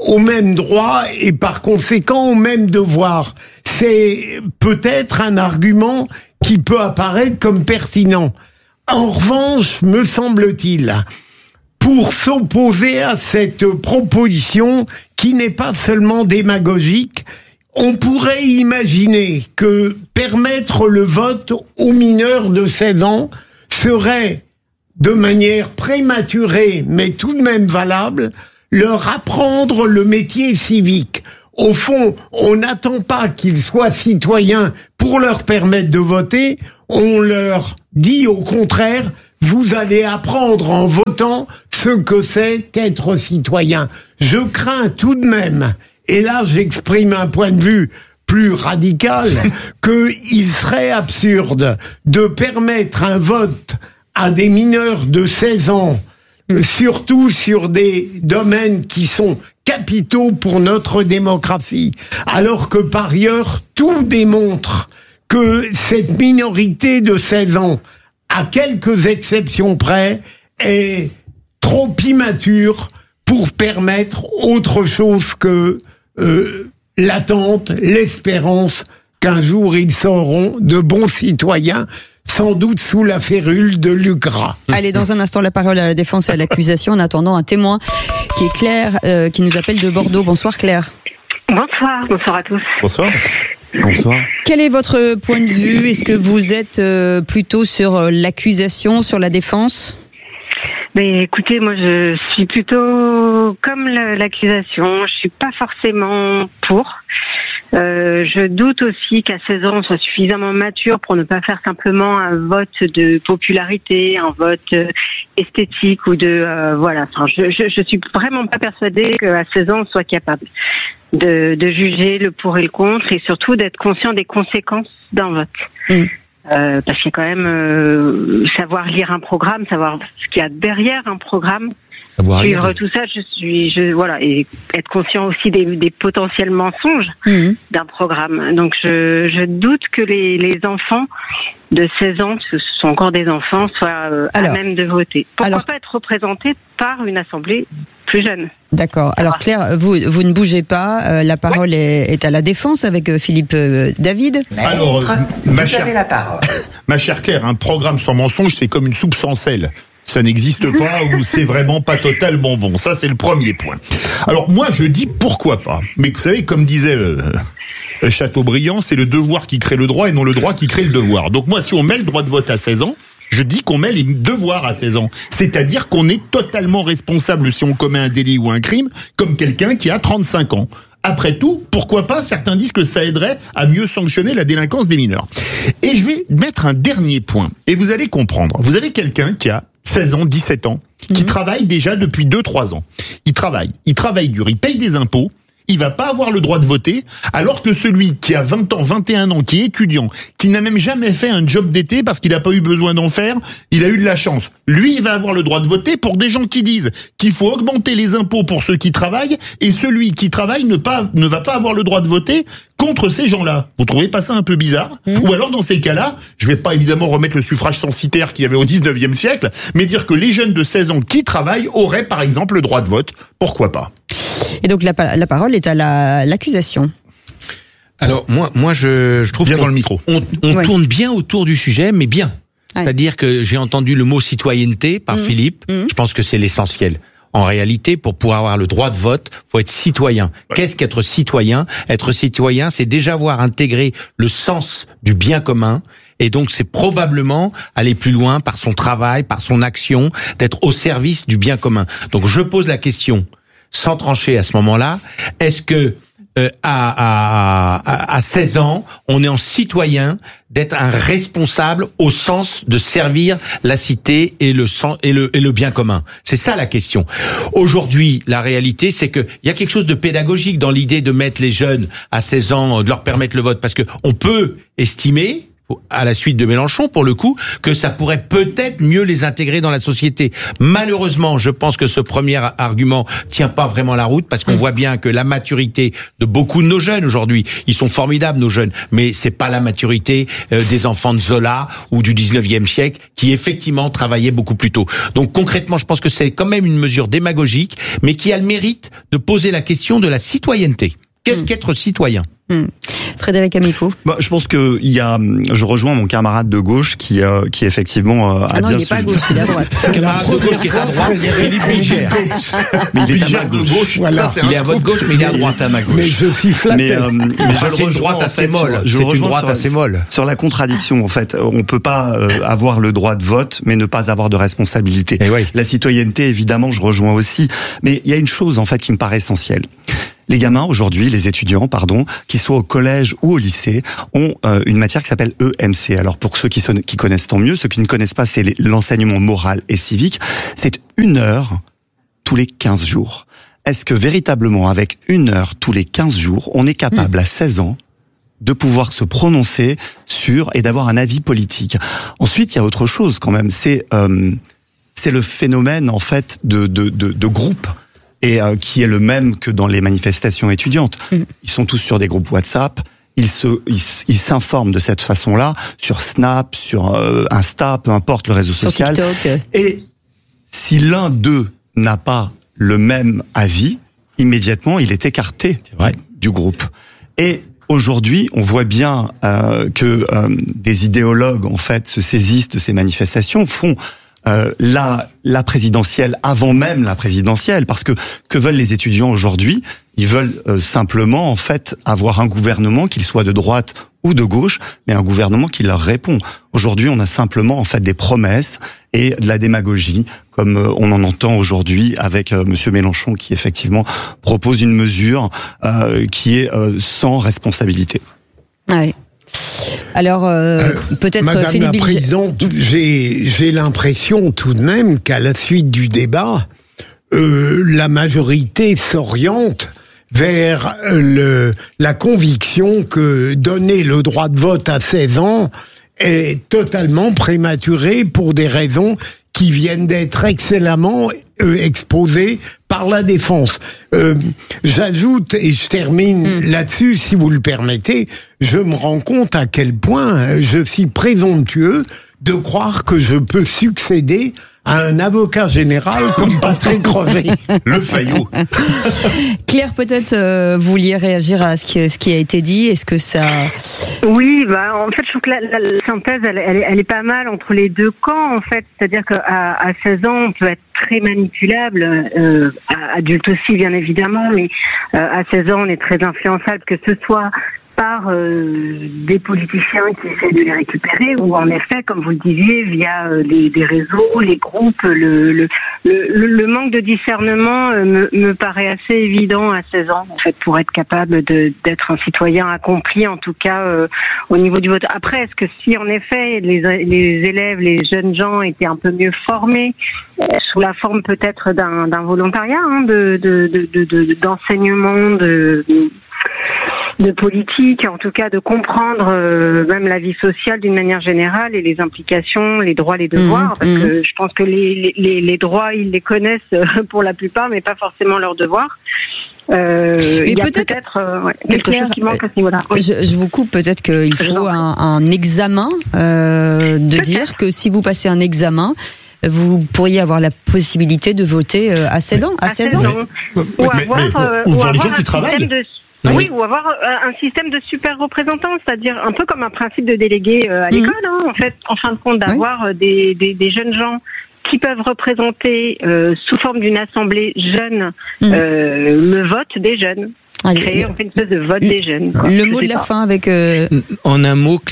droits et par conséquent aux mêmes devoirs. C'est peut-être un argument qui peut apparaître comme pertinent. En revanche, me semble-t-il, pour s'opposer à cette proposition qui n'est pas seulement démagogique, on pourrait imaginer que permettre le vote aux mineurs de 16 ans serait, de manière prématurée, mais tout de même valable, leur apprendre le métier civique. Au fond, on n'attend pas qu'ils soient citoyens pour leur permettre de voter, on leur dit au contraire, vous allez apprendre en votant ce que c'est qu'être citoyen. Je crains tout de même, et là j'exprime un point de vue plus radical, qu'il serait absurde de permettre un vote à des mineurs de 16 ans, surtout sur des domaines qui sont capitaux pour notre démocratie, alors que par ailleurs tout démontre que cette minorité de 16 ans, à quelques exceptions près, est trop immature pour permettre autre chose que l'attente, l'espérance qu'un jour ils seront de bons citoyens, sans doute sous la férule de l'UGRA. Allez, dans un instant, la parole à la défense et à l'accusation, en attendant un témoin qui est Claire, qui nous appelle de Bordeaux. Bonsoir Claire. Bonsoir à tous. Bonsoir. Bonsoir. Quel est votre point de vue? Est-ce que vous êtes plutôt sur l'accusation, sur la défense? Mais écoutez, moi je suis plutôt comme l'accusation, je suis pas forcément pour. Je doute aussi qu'à 16 ans on soit suffisamment mature pour ne pas faire simplement un vote de popularité, un vote esthétique ou de voilà. Enfin, je suis vraiment pas persuadée qu'à 16 ans on soit capable de juger le pour et le contre et surtout d'être conscient des conséquences d'un vote. Parce qu'il y a quand même savoir lire un programme, savoir ce qu'il y a derrière un programme, suivre tout ça, voilà, et être conscient aussi des potentiels mensonges d'un programme. Donc je doute que les enfants de 16 ans, ce sont encore des enfants, soient à même de voter. Pourquoi pas être représentés par une assemblée plus jeune? D'accord. Alors Claire, vous ne bougez pas. La parole est à la défense avec Philippe David. Alors, ma chère Claire, un programme sans mensonge, c'est comme une soupe sans sel. Ça n'existe pas ou c'est vraiment pas totalement bon. Ça, c'est le premier point. Alors moi, je dis pourquoi pas. Mais vous savez, comme disait Chateaubriand, c'est le devoir qui crée le droit et non le droit qui crée le devoir. Donc moi, si on met le droit de vote à 16 ans, je dis qu'on met les devoirs à 16 ans. C'est-à-dire qu'on est totalement responsable si on commet un délit ou un crime, comme quelqu'un qui a 35 ans. Après tout, pourquoi pas, certains disent que ça aiderait à mieux sanctionner la délinquance des mineurs. Et je vais mettre un dernier point, et vous allez comprendre. Vous avez quelqu'un qui a 16 ans, 17 ans, qui travaille déjà depuis 2-3 ans. Il travaille dur, il paye des impôts, il va pas avoir le droit de voter, alors que celui qui a 20 ans, 21 ans, qui est étudiant, qui n'a même jamais fait un job d'été parce qu'il n'a pas eu besoin d'en faire, il a eu de la chance. Lui, il va avoir le droit de voter pour des gens qui disent qu'il faut augmenter les impôts pour ceux qui travaillent, et celui qui travaille ne va pas avoir le droit de voter contre ces gens-là. Vous trouvez pas ça un peu bizarre? Ou alors, dans ces cas-là, je vais pas évidemment remettre le suffrage censitaire qu'il y avait au 19e siècle, mais dire que les jeunes de 16 ans qui travaillent auraient, par exemple, le droit de vote. Pourquoi pas? Et donc, la parole est à l'accusation. Alors, moi, je trouve bien dans le micro. On tourne bien autour du sujet, mais bien. Ouais. C'est-à-dire que j'ai entendu le mot citoyenneté par Philippe. Je pense que c'est l'essentiel. En réalité, pour pouvoir avoir le droit de vote, faut être citoyen. Ouais. Qu'est-ce qu'être citoyen? Être citoyen, c'est déjà avoir intégré le sens du bien commun Et donc c'est probablement aller plus loin par son travail, par son action, d'être au service du bien commun. Donc je pose la question, sans trancher à ce moment-là, est-ce que à 16 ans, on est en citoyen d'être un responsable au sens de servir la cité et le bien commun. C'est ça la question. Aujourd'hui, la réalité, c'est que il y a quelque chose de pédagogique dans l'idée de mettre les jeunes à 16 ans, de leur permettre le vote, parce que on peut estimer, à la suite de Mélenchon, pour le coup, que ça pourrait peut-être mieux les intégrer dans la société. Malheureusement, je pense que ce premier argument tient pas vraiment la route, parce qu'on voit bien que la maturité de beaucoup de nos jeunes aujourd'hui, ils sont formidables, nos jeunes, mais c'est pas la maturité des enfants de Zola ou du 19e siècle, qui effectivement travaillaient beaucoup plus tôt. Donc concrètement, je pense que c'est quand même une mesure démagogique, mais qui a le mérite de poser la question de la citoyenneté. Qu'est-ce qu'être citoyen ? Frédéric Amico. Je pense que je rejoins mon camarade de gauche qui effectivement a non, bien il n'est pas à gauche, il est à droite. Camarade de gauche qui est à droite, Philippe Bilger. Mais il est à ma gauche. Voilà. Ça, il est à votre gauche, mais il est à droite. À ma gauche. Mais je suis flatté. Mais c'est une droite assez molle. C'est une droite assez molle. Sur la contradiction, en fait, on peut pas avoir le droit de vote, mais ne pas avoir de responsabilité. Oui. La citoyenneté, évidemment, je rejoins aussi. Mais il y a une chose, en fait, qui me paraît essentielle. Les gamins aujourd'hui, les étudiants, qu'ils soient au collège ou au lycée, ont une matière qui s'appelle EMC. Alors pour ceux qui connaissent, tant mieux. Ceux qui ne connaissent pas, c'est l'enseignement moral et civique. C'est 1 heure tous les 15 jours. Est-ce que véritablement, avec 1 heure tous les 15 jours, on est capable à 16 ans de pouvoir se prononcer sur et d'avoir un avis politique? Ensuite, il y a autre chose quand même. C'est le phénomène en fait de groupe. Et qui est le même que dans les manifestations étudiantes. Ils sont tous sur des groupes WhatsApp, ils s'informent de cette façon-là, sur Snap, sur Insta, peu importe le réseau social. Sur TikTok. Et si l'un d'eux n'a pas le même avis, immédiatement, il est écarté du groupe. Et aujourd'hui, on voit bien que des idéologues, en fait, se saisissent de ces manifestations, font la présidentielle avant même la présidentielle, parce que veulent les étudiants aujourd'hui? Ils veulent simplement en fait avoir un gouvernement, qu'il soit de droite ou de gauche, mais un gouvernement qui leur répond. Aujourd'hui, on a simplement en fait des promesses et de la démagogie, comme on en entend aujourd'hui avec Monsieur Mélenchon, qui effectivement propose une mesure qui est sans responsabilité. Ouais. Alors, peut-être Madame Philippe la Présidente, j'ai l'impression tout de même qu'à la suite du débat, la majorité s'oriente vers la conviction que donner le droit de vote à 16 ans est totalement prématuré pour des raisons qui viennent d'être excellemment exposées par la défense. J'ajoute, et je termine là-dessus, si vous le permettez, je me rends compte à quel point je suis présomptueux de croire que je peux succéder à un avocat général comme Patrick Crozet. Le Fayot. Claire, peut-être vous vouliez réagir à ce qui a été dit. Est-ce que ça... Oui, en fait, je trouve que la synthèse, elle est pas mal entre les deux camps, en fait. C'est-à-dire qu'à 16 ans, on peut être très manipulable, adulte aussi, bien évidemment, mais à 16 ans, on est très influençable, que ce soit par des politiciens qui essaient de les récupérer, ou en effet, comme vous le disiez, via des réseaux, les groupes, le manque de discernement me paraît assez évident à 16 ans, en fait, pour être capable d'être un citoyen accompli, en tout cas au niveau du vote. Après, est-ce que si en effet les élèves, les jeunes gens étaient un peu mieux formés, sous la forme peut-être d'un volontariat, d'enseignement, de politique, en tout cas de comprendre même la vie sociale d'une manière générale et les implications, les droits, les devoirs, parce que je pense que les droits, ils les connaissent pour la plupart, mais pas forcément leurs devoirs. Il y a peut-être quelque chose qui manque à ce niveau-là. Oui. Je vous coupe, peut-être qu'il faut un examen, de dire que si vous passez un examen, vous pourriez avoir la possibilité de voter à 16 ans. À 16 ans. Ou avoir les gens qui travaillent. Oui, ou avoir un système de super représentants, c'est-à-dire un peu comme un principe de délégué à l'école, en fait, en fin de compte, d'avoir des jeunes gens qui peuvent représenter sous forme d'une assemblée jeune le vote des jeunes. Créer en fait une espèce de vote des jeunes. Le mot de la fin avec... En un mot, Claire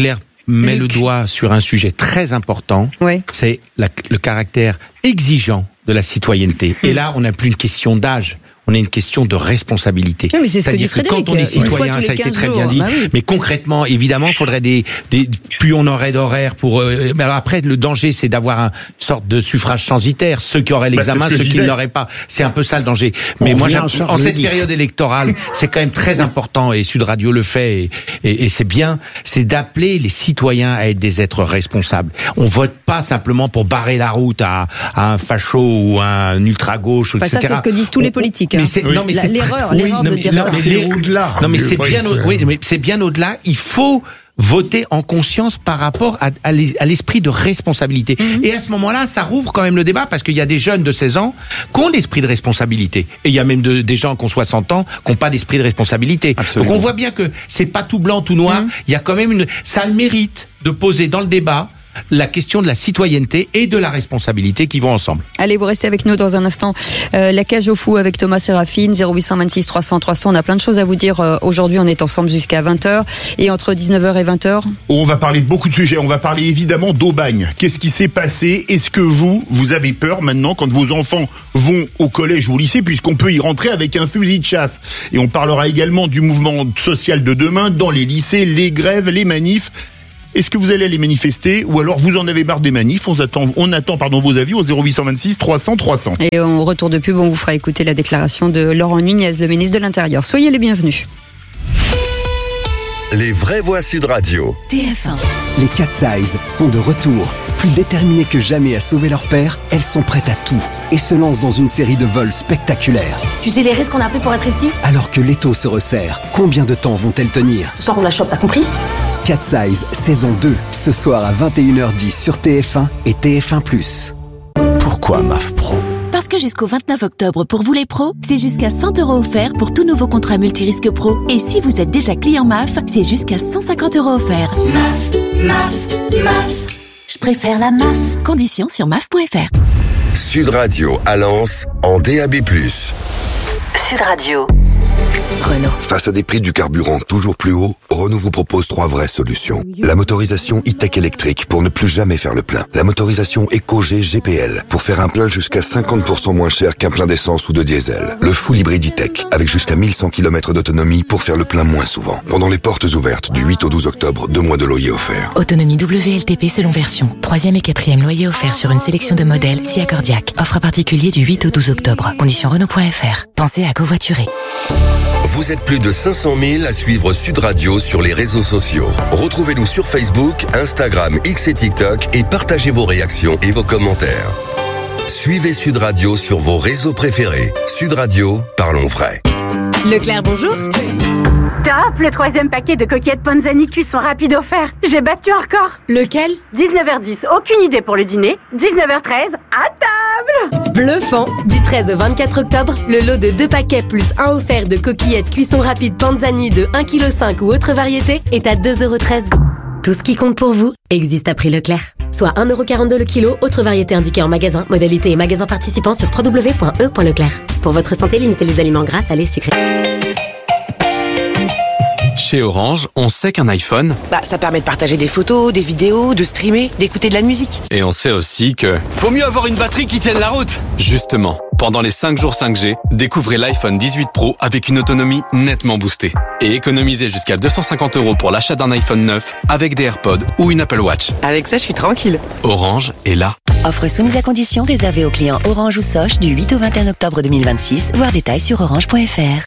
met le doigt sur un sujet très important. Ouais. C'est le caractère exigeant de la citoyenneté. Et là, on n'a plus une question d'âge. On a une question de responsabilité. Oui, mais c'est ce que dit Frédéric. Quand on est citoyen, ça a été très bien dit. Mais concrètement, évidemment, il faudrait plus on aurait d'horaires pour. Mais alors après, le danger, c'est d'avoir une sorte de suffrage censitaire. Ceux qui auraient l'examen, ceux qui ne l'auraient pas. C'est un peu ça le danger. Mais moi, en cette période électorale, c'est quand même très important. Et Sud Radio le fait. Et c'est bien. C'est d'appeler les citoyens à être des êtres responsables. On vote pas simplement pour barrer la route à un facho ou à un ultra gauche, etc. Ça, c'est ce que disent tous les politiques. L'erreur de dire ça. C'est au-delà. Non, mais c'est bien au-delà. Il faut voter en conscience par rapport à l'esprit de responsabilité. Et à ce moment-là, ça rouvre quand même le débat parce qu'il y a des jeunes de 16 ans qui ont l'esprit de responsabilité. Et il y a même des gens qui ont 60 ans qui n'ont pas d'esprit de responsabilité. Absolument. Donc on voit bien que c'est pas tout blanc, tout noir. Il y a quand même ça a le mérite de poser dans le débat la question de la citoyenneté et de la responsabilité qui vont ensemble. Allez, vous restez avec nous dans un instant. La cage au fou avec Thomas Séraphine, 0826 300 300. On a plein de choses à vous dire. Aujourd'hui, on est ensemble jusqu'à 20h. Et entre 19h et 20h... On va parler de beaucoup de sujets. On va parler évidemment d'Aubagne. Qu'est-ce qui s'est passé? Est-ce que vous avez peur maintenant quand vos enfants vont au collège ou au lycée, puisqu'on peut y rentrer avec un fusil de chasse? Et on parlera également du mouvement social de demain dans les lycées, les grèves, les manifs. Est-ce que vous allez aller manifester ou alors vous en avez marre des manifs? On attend vos avis au 0826 300 300. Et au retour de pub, on vous fera écouter la déclaration de Laurent Nunez, le ministre de l'Intérieur. Soyez les bienvenus. Les vraies voix Sud Radio. TF1. Les Cat Size sont de retour. Plus déterminées que jamais à sauver leur père, elles sont prêtes à tout et se lancent dans une série de vols spectaculaires. Tu sais les risques qu'on a pris pour être ici? Alors que l'étau se resserre, combien de temps vont-elles tenir? Ce soir on la chope, t'as compris? Cat Size, saison 2, ce soir à 21h10 sur TF1 et TF1+. Pourquoi MAF Pro? Parce que jusqu'au 29 octobre, pour vous les pros, c'est jusqu'à 100 € offerts pour tout nouveau contrat multirisque pro. Et si vous êtes déjà client MAF, c'est jusqu'à 150 € offerts. MAF. Je préfère la MAF. Conditions sur MAF.fr. Sud Radio à Lens en DAB+. Sud Radio. Renault. Face à des prix du carburant toujours plus hauts, Renault vous propose 3 vraies solutions. La motorisation e-tech électrique pour ne plus jamais faire le plein. La motorisation EcoG GPL pour faire un plein jusqu'à 50% moins cher qu'un plein d'essence ou de diesel. Le full hybride e-tech avec jusqu'à 1100 km d'autonomie pour faire le plein moins souvent. Pendant les portes ouvertes du 8 au 12 octobre, 2 mois de loyer offerts. Autonomie WLTP selon version. 3e et 4e loyer offert sur une sélection de modèles si accordiaque. Offre à particulier du 8 au 12 octobre. Conditions Renault.fr. Pensez à covoiturer. Vous êtes plus de 500 000 à suivre Sud Radio sur les réseaux sociaux. Retrouvez-nous sur Facebook, Instagram, X et TikTok et partagez vos réactions et vos commentaires. Suivez Sud Radio sur vos réseaux préférés. Sud Radio, parlons vrai. Leclerc, bonjour. Top, le 3e paquet de coquillettes Panzani cuisson rapide offert. J'ai battu un record. Lequel? 19h10, aucune idée pour le dîner. 19h13, à table. Bluffant. Du 13 au 24 octobre, le lot de 2 paquets plus 1 offert de coquillettes cuisson rapide Panzani de 1,5 kg ou autre variété est à 2,13 €. Tout ce qui compte pour vous existe à prix Leclerc. Soit 1,42 € le kilo, autre variété indiquée en magasin. Modalité et magasin participants sur www.e.leclerc. Pour votre santé, limitez les aliments gras, salés, sucrés. Chez Orange, on sait qu'un iPhone... ça permet de partager des photos, des vidéos, de streamer, d'écouter de la musique. Et on sait aussi que... Faut mieux avoir une batterie qui tienne la route. Justement, pendant les 5 jours 5G, découvrez l'iPhone 18 Pro avec une autonomie nettement boostée. Et économisez jusqu'à 250 € pour l'achat d'un iPhone 9 avec des AirPods ou une Apple Watch. Avec ça, je suis tranquille. Orange est là. Offre soumise à conditions réservée aux clients Orange ou Soch du 8 au 21 octobre 2026. Voir détails sur orange.fr.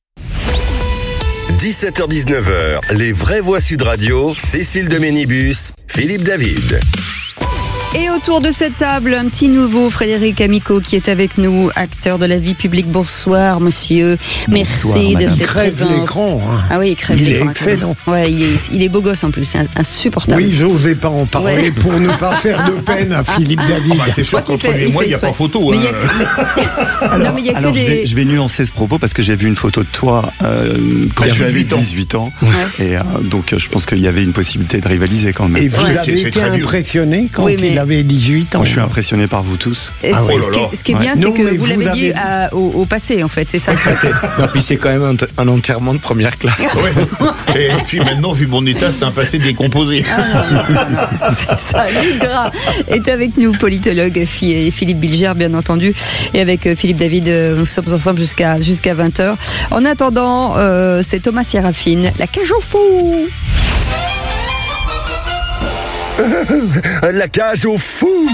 17h-19h, les vraies voix Sud Radio, Cécile de Ménibus, Philippe David. Et autour de cette table, un petit nouveau, Frédéric Amico, qui est avec nous, acteur de la vie publique. Bonsoir, monsieur. Bonsoir, merci madame. de cette Crève présence. l'écran. Ah oui, il crève il l'écran. Est excellent. Ouais, il est beau gosse en plus, c'est insupportable. Oui, j'osais pas en parler pour ne pas faire de peine à Philippe David. C'est sûr qu'entre lui et moi, il n'y a pas photo. Mais Alors, je vais nuancer ce propos parce que j'ai vu une photo de toi quand tu avais 18 ans. Ouais. Et donc, je pense qu'il y avait une possibilité de rivaliser quand même. Et vous avez été impressionné quand il a avez 18 ans. Moi, je suis impressionné par vous tous. Ce qui est bien, c'est que vous l'avez dit au passé, en fait, c'est ça. Non, puis c'est quand même un enterrement de première classe. Et puis maintenant, vu mon état, c'est un passé décomposé. C'est ça, le gras est avec nous, politologue Philippe Bilger, bien entendu, et avec Philippe David, nous sommes ensemble jusqu'à 20h. En attendant, c'est Thomas Sérafine, la cage aux fous. La cage aux fous.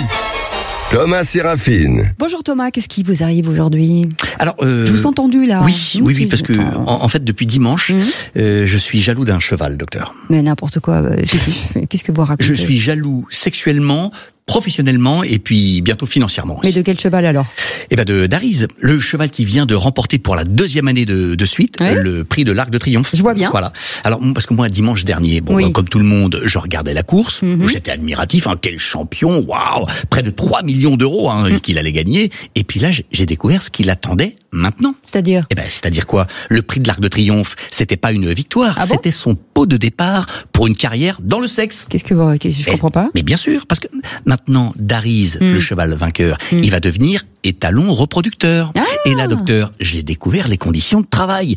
Thomas Sérafine. Bonjour Thomas, qu'est-ce qui vous arrive aujourd'hui ? Alors, je vous ai entendu là. Oui, parce que en fait depuis dimanche, je suis jaloux d'un cheval, docteur. Mais n'importe quoi. Qu'est-ce que vous racontez ? Je suis jaloux sexuellement, professionnellement et puis bientôt financièrement aussi. Mais de quel cheval alors ? Eh ben de Dariz, le cheval qui vient de remporter pour la 2e année de suite le prix de l'Arc de Triomphe. Je vois bien. Voilà. Alors parce que moi dimanche dernier, comme tout le monde, je regardais la course, j'étais admiratif, quel champion, waouh, près de 3 millions d'euros qu'il allait gagner. Et puis là, j'ai découvert ce qui l'attendait maintenant. C'est-à-dire ? Eh ben c'est-à-dire quoi ? Le prix de l'Arc de Triomphe, c'était pas une victoire, c'était son pot de départ pour une carrière dans le sexe. Qu'est-ce que je comprends pas ? Mais bien sûr, parce que maintenant, Dariz, le cheval vainqueur, il va devenir étalon reproducteur. Et là, docteur, j'ai découvert les conditions de travail.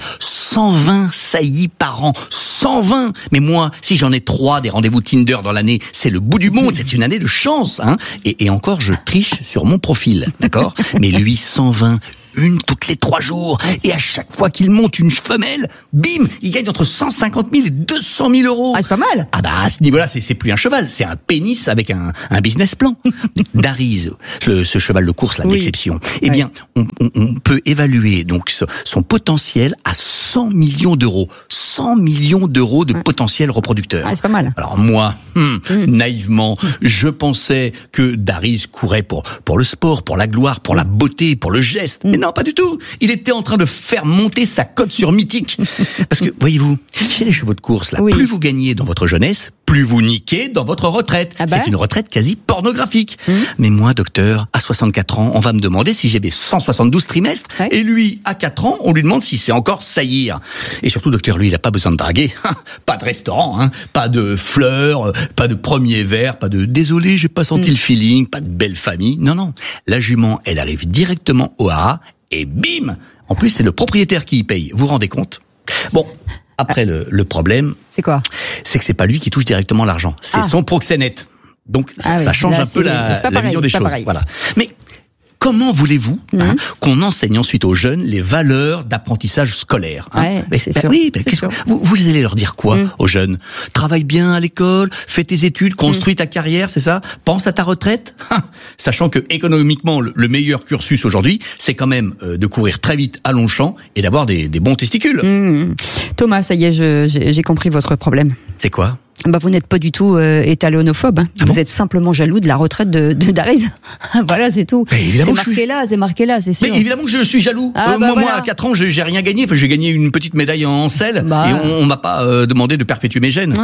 120 saillies par an. 120! Mais moi, si j'en ai 3 des rendez-vous Tinder dans l'année, c'est le bout du monde. C'est une année de chance, Et encore, je triche sur mon profil, d'accord? Mais lui, 120. Une toutes les 3 jours. Et à chaque fois qu'il monte une femelle, bim, il gagne entre 150 000 et 200 000 euros. C'est pas mal. À ce niveau-là, c'est plus un cheval, c'est un pénis avec un business plan. Dariz, ce cheval de course là d'exception. Eh bien, on peut évaluer donc son potentiel à 100 millions d'euros. 100 millions d'euros de potentiel reproducteur. C'est pas mal. Alors moi, naïvement, je pensais que Dariz courait pour le sport, pour la gloire, pour la beauté, pour le geste. Mais non, pas du tout. Il était en train de faire monter sa cote sur Mythique. Parce que, voyez-vous, chez les chevaux de course, là, plus vous gagnez dans votre jeunesse, plus vous niquez dans votre retraite. C'est une retraite quasi pornographique. Mais moi, docteur, à 64 ans, on va me demander si j'ai mes 172 trimestres. Et lui, à 4 ans, on lui demande si c'est encore saillir. Et surtout, docteur, lui, il a pas besoin de draguer. Pas de restaurant, pas de fleurs, pas de premier verre, pas de désolé, j'ai pas senti le feeling, pas de belle famille. Non. La jument, elle arrive directement au haras. Et bim! En plus, c'est le propriétaire qui y paye. Vous vous rendez compte? Bon, après, le problème... C'est quoi? C'est que c'est pas lui qui touche directement l'argent. C'est son proxénète. Donc, ça change un peu la vision des choses. Voilà. Mais... comment voulez-vous qu'on enseigne ensuite aux jeunes les valeurs d'apprentissage scolaire c'est sûr. Oui, vous allez leur dire quoi aux jeunes? Travaille bien à l'école, fais tes études, construis ta carrière, c'est ça? Pense à ta retraite, sachant que économiquement le meilleur cursus aujourd'hui, c'est quand même de courir très vite à Longchamp et d'avoir des bons testicules. Thomas, ça y est, j'ai compris votre problème. C'est quoi? Vous n'êtes pas du tout étalonophobe. Vous êtes simplement jaloux de la retraite de Dariz. Voilà, c'est tout. C'est marqué là, c'est sûr. Mais évidemment que je suis jaloux. Moi, à 4 ans, j'ai rien gagné. J'ai gagné une petite médaille en selle et on m'a pas demandé de perpétuer mes gènes.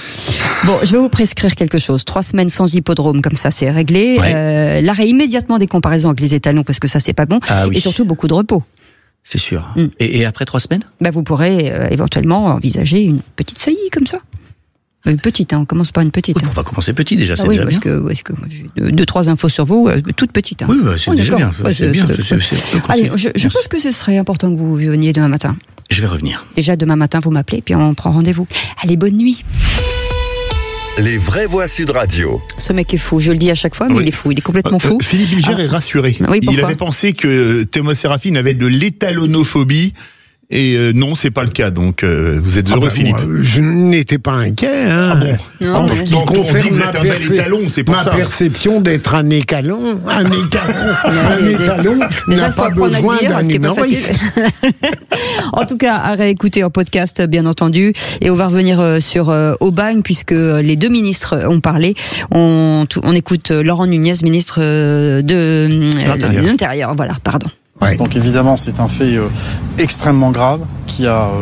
Bon, je vais vous prescrire quelque chose. 3 semaines sans hippodrome, comme ça, c'est réglé. L'arrêt immédiatement des comparaisons avec les étalons, parce que ça, c'est pas bon. Et surtout, beaucoup de repos. C'est sûr. Et après 3 semaines? Vous pourrez éventuellement envisager une petite saillie comme ça. Une petite, on commence par une petite. On va commencer petit déjà, c'est déjà bien. Parce que moi, j'ai 2-3 infos sur vous, toutes petites. Oui, c'est déjà bien. C'est bien. Allez, je pense que ce serait important que vous veniez demain matin. Je vais revenir. Déjà demain matin, vous m'appelez, puis on prend rendez-vous. Allez, bonne nuit. Les vraies voix Sud Radio. Ce mec est fou, je le dis à chaque fois, mais il est fou, il est complètement fou. Philippe Bilger est rassuré. Il avait pensé que Thomas Sérafine avait de l'étalonophobie. Et non, c'est pas le cas, donc vous êtes heureux, Philippe. Moi, je n'étais pas inquiet. On dit que vous êtes un bel étalon, c'est pour ça. Ma perception d'être un étalon n'a pas besoin d'un humoriste. En tout cas, à réécouter en podcast, bien entendu. Et on va revenir sur Aubagne, puisque les 2 ministres ont parlé. On écoute Laurent Nunez, ministre de l'Intérieur. Voilà, pardon. Donc évidemment, c'est un fait extrêmement grave qui a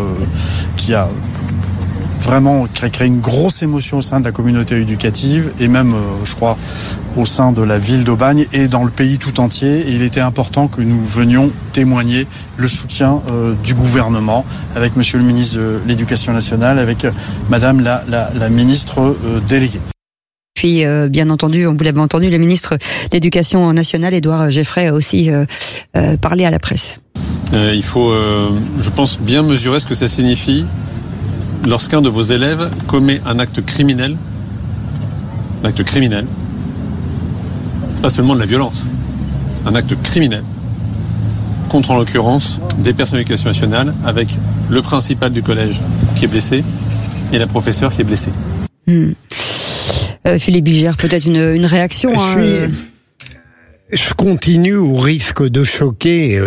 vraiment créé une grosse émotion au sein de la communauté éducative et même, je crois, au sein de la ville d'Aubagne et dans le pays tout entier. Et il était important que nous venions témoigner le soutien du gouvernement avec Monsieur le ministre de l'Éducation nationale, avec Madame la ministre déléguée. Puis, bien entendu, vous l'avez entendu, le ministre d'Éducation nationale, Édouard Geffray, a aussi parlé à la presse. Il faut, je pense, bien mesurer ce que ça signifie lorsqu'un de vos élèves commet un acte criminel. Un acte criminel. C'est pas seulement de la violence. Un acte criminel. Contre, en l'occurrence, des personnes de l'éducation nationale, avec le principal du collège qui est blessé et la professeure qui est blessée. Philippe Bigère, peut-être une réaction. Je continue au risque de choquer.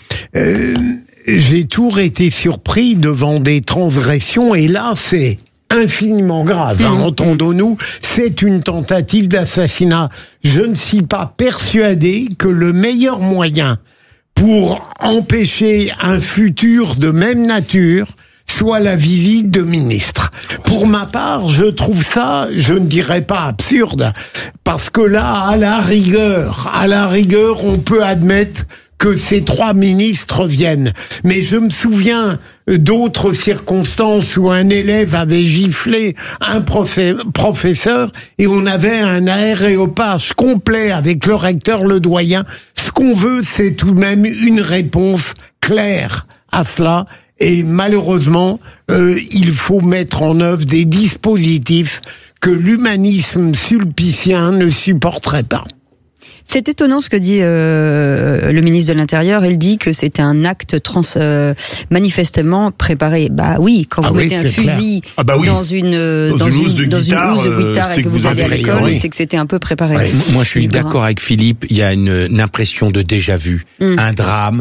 J'ai toujours été surpris devant des transgressions, et là, c'est infiniment grave. Entendons-nous, c'est une tentative d'assassinat. Je ne suis pas persuadé que le meilleur moyen pour empêcher un futur de même nature soit la visite de ministres. Pour ma part, je trouve ça, je ne dirais pas absurde, parce que là, à la rigueur, on peut admettre que ces 3 ministres viennent. Mais je me souviens d'autres circonstances où un élève avait giflé un professeur et on avait un aréopage complet avec le recteur, le doyen. Ce qu'on veut, c'est tout de même une réponse claire à cela. Et malheureusement, il faut mettre en œuvre des dispositifs que l'humanisme sulpicien ne supporterait pas. C'est étonnant ce que dit le ministre de l'Intérieur. Il dit que c'était un acte manifestement préparé. Bah oui, quand vous mettez un fusil dans une housse de guitare et que vous allez à l'école, c'est que c'était un peu préparé. Moi, je suis d'accord avec Philippe. Il y a une impression de déjà-vu, un drame.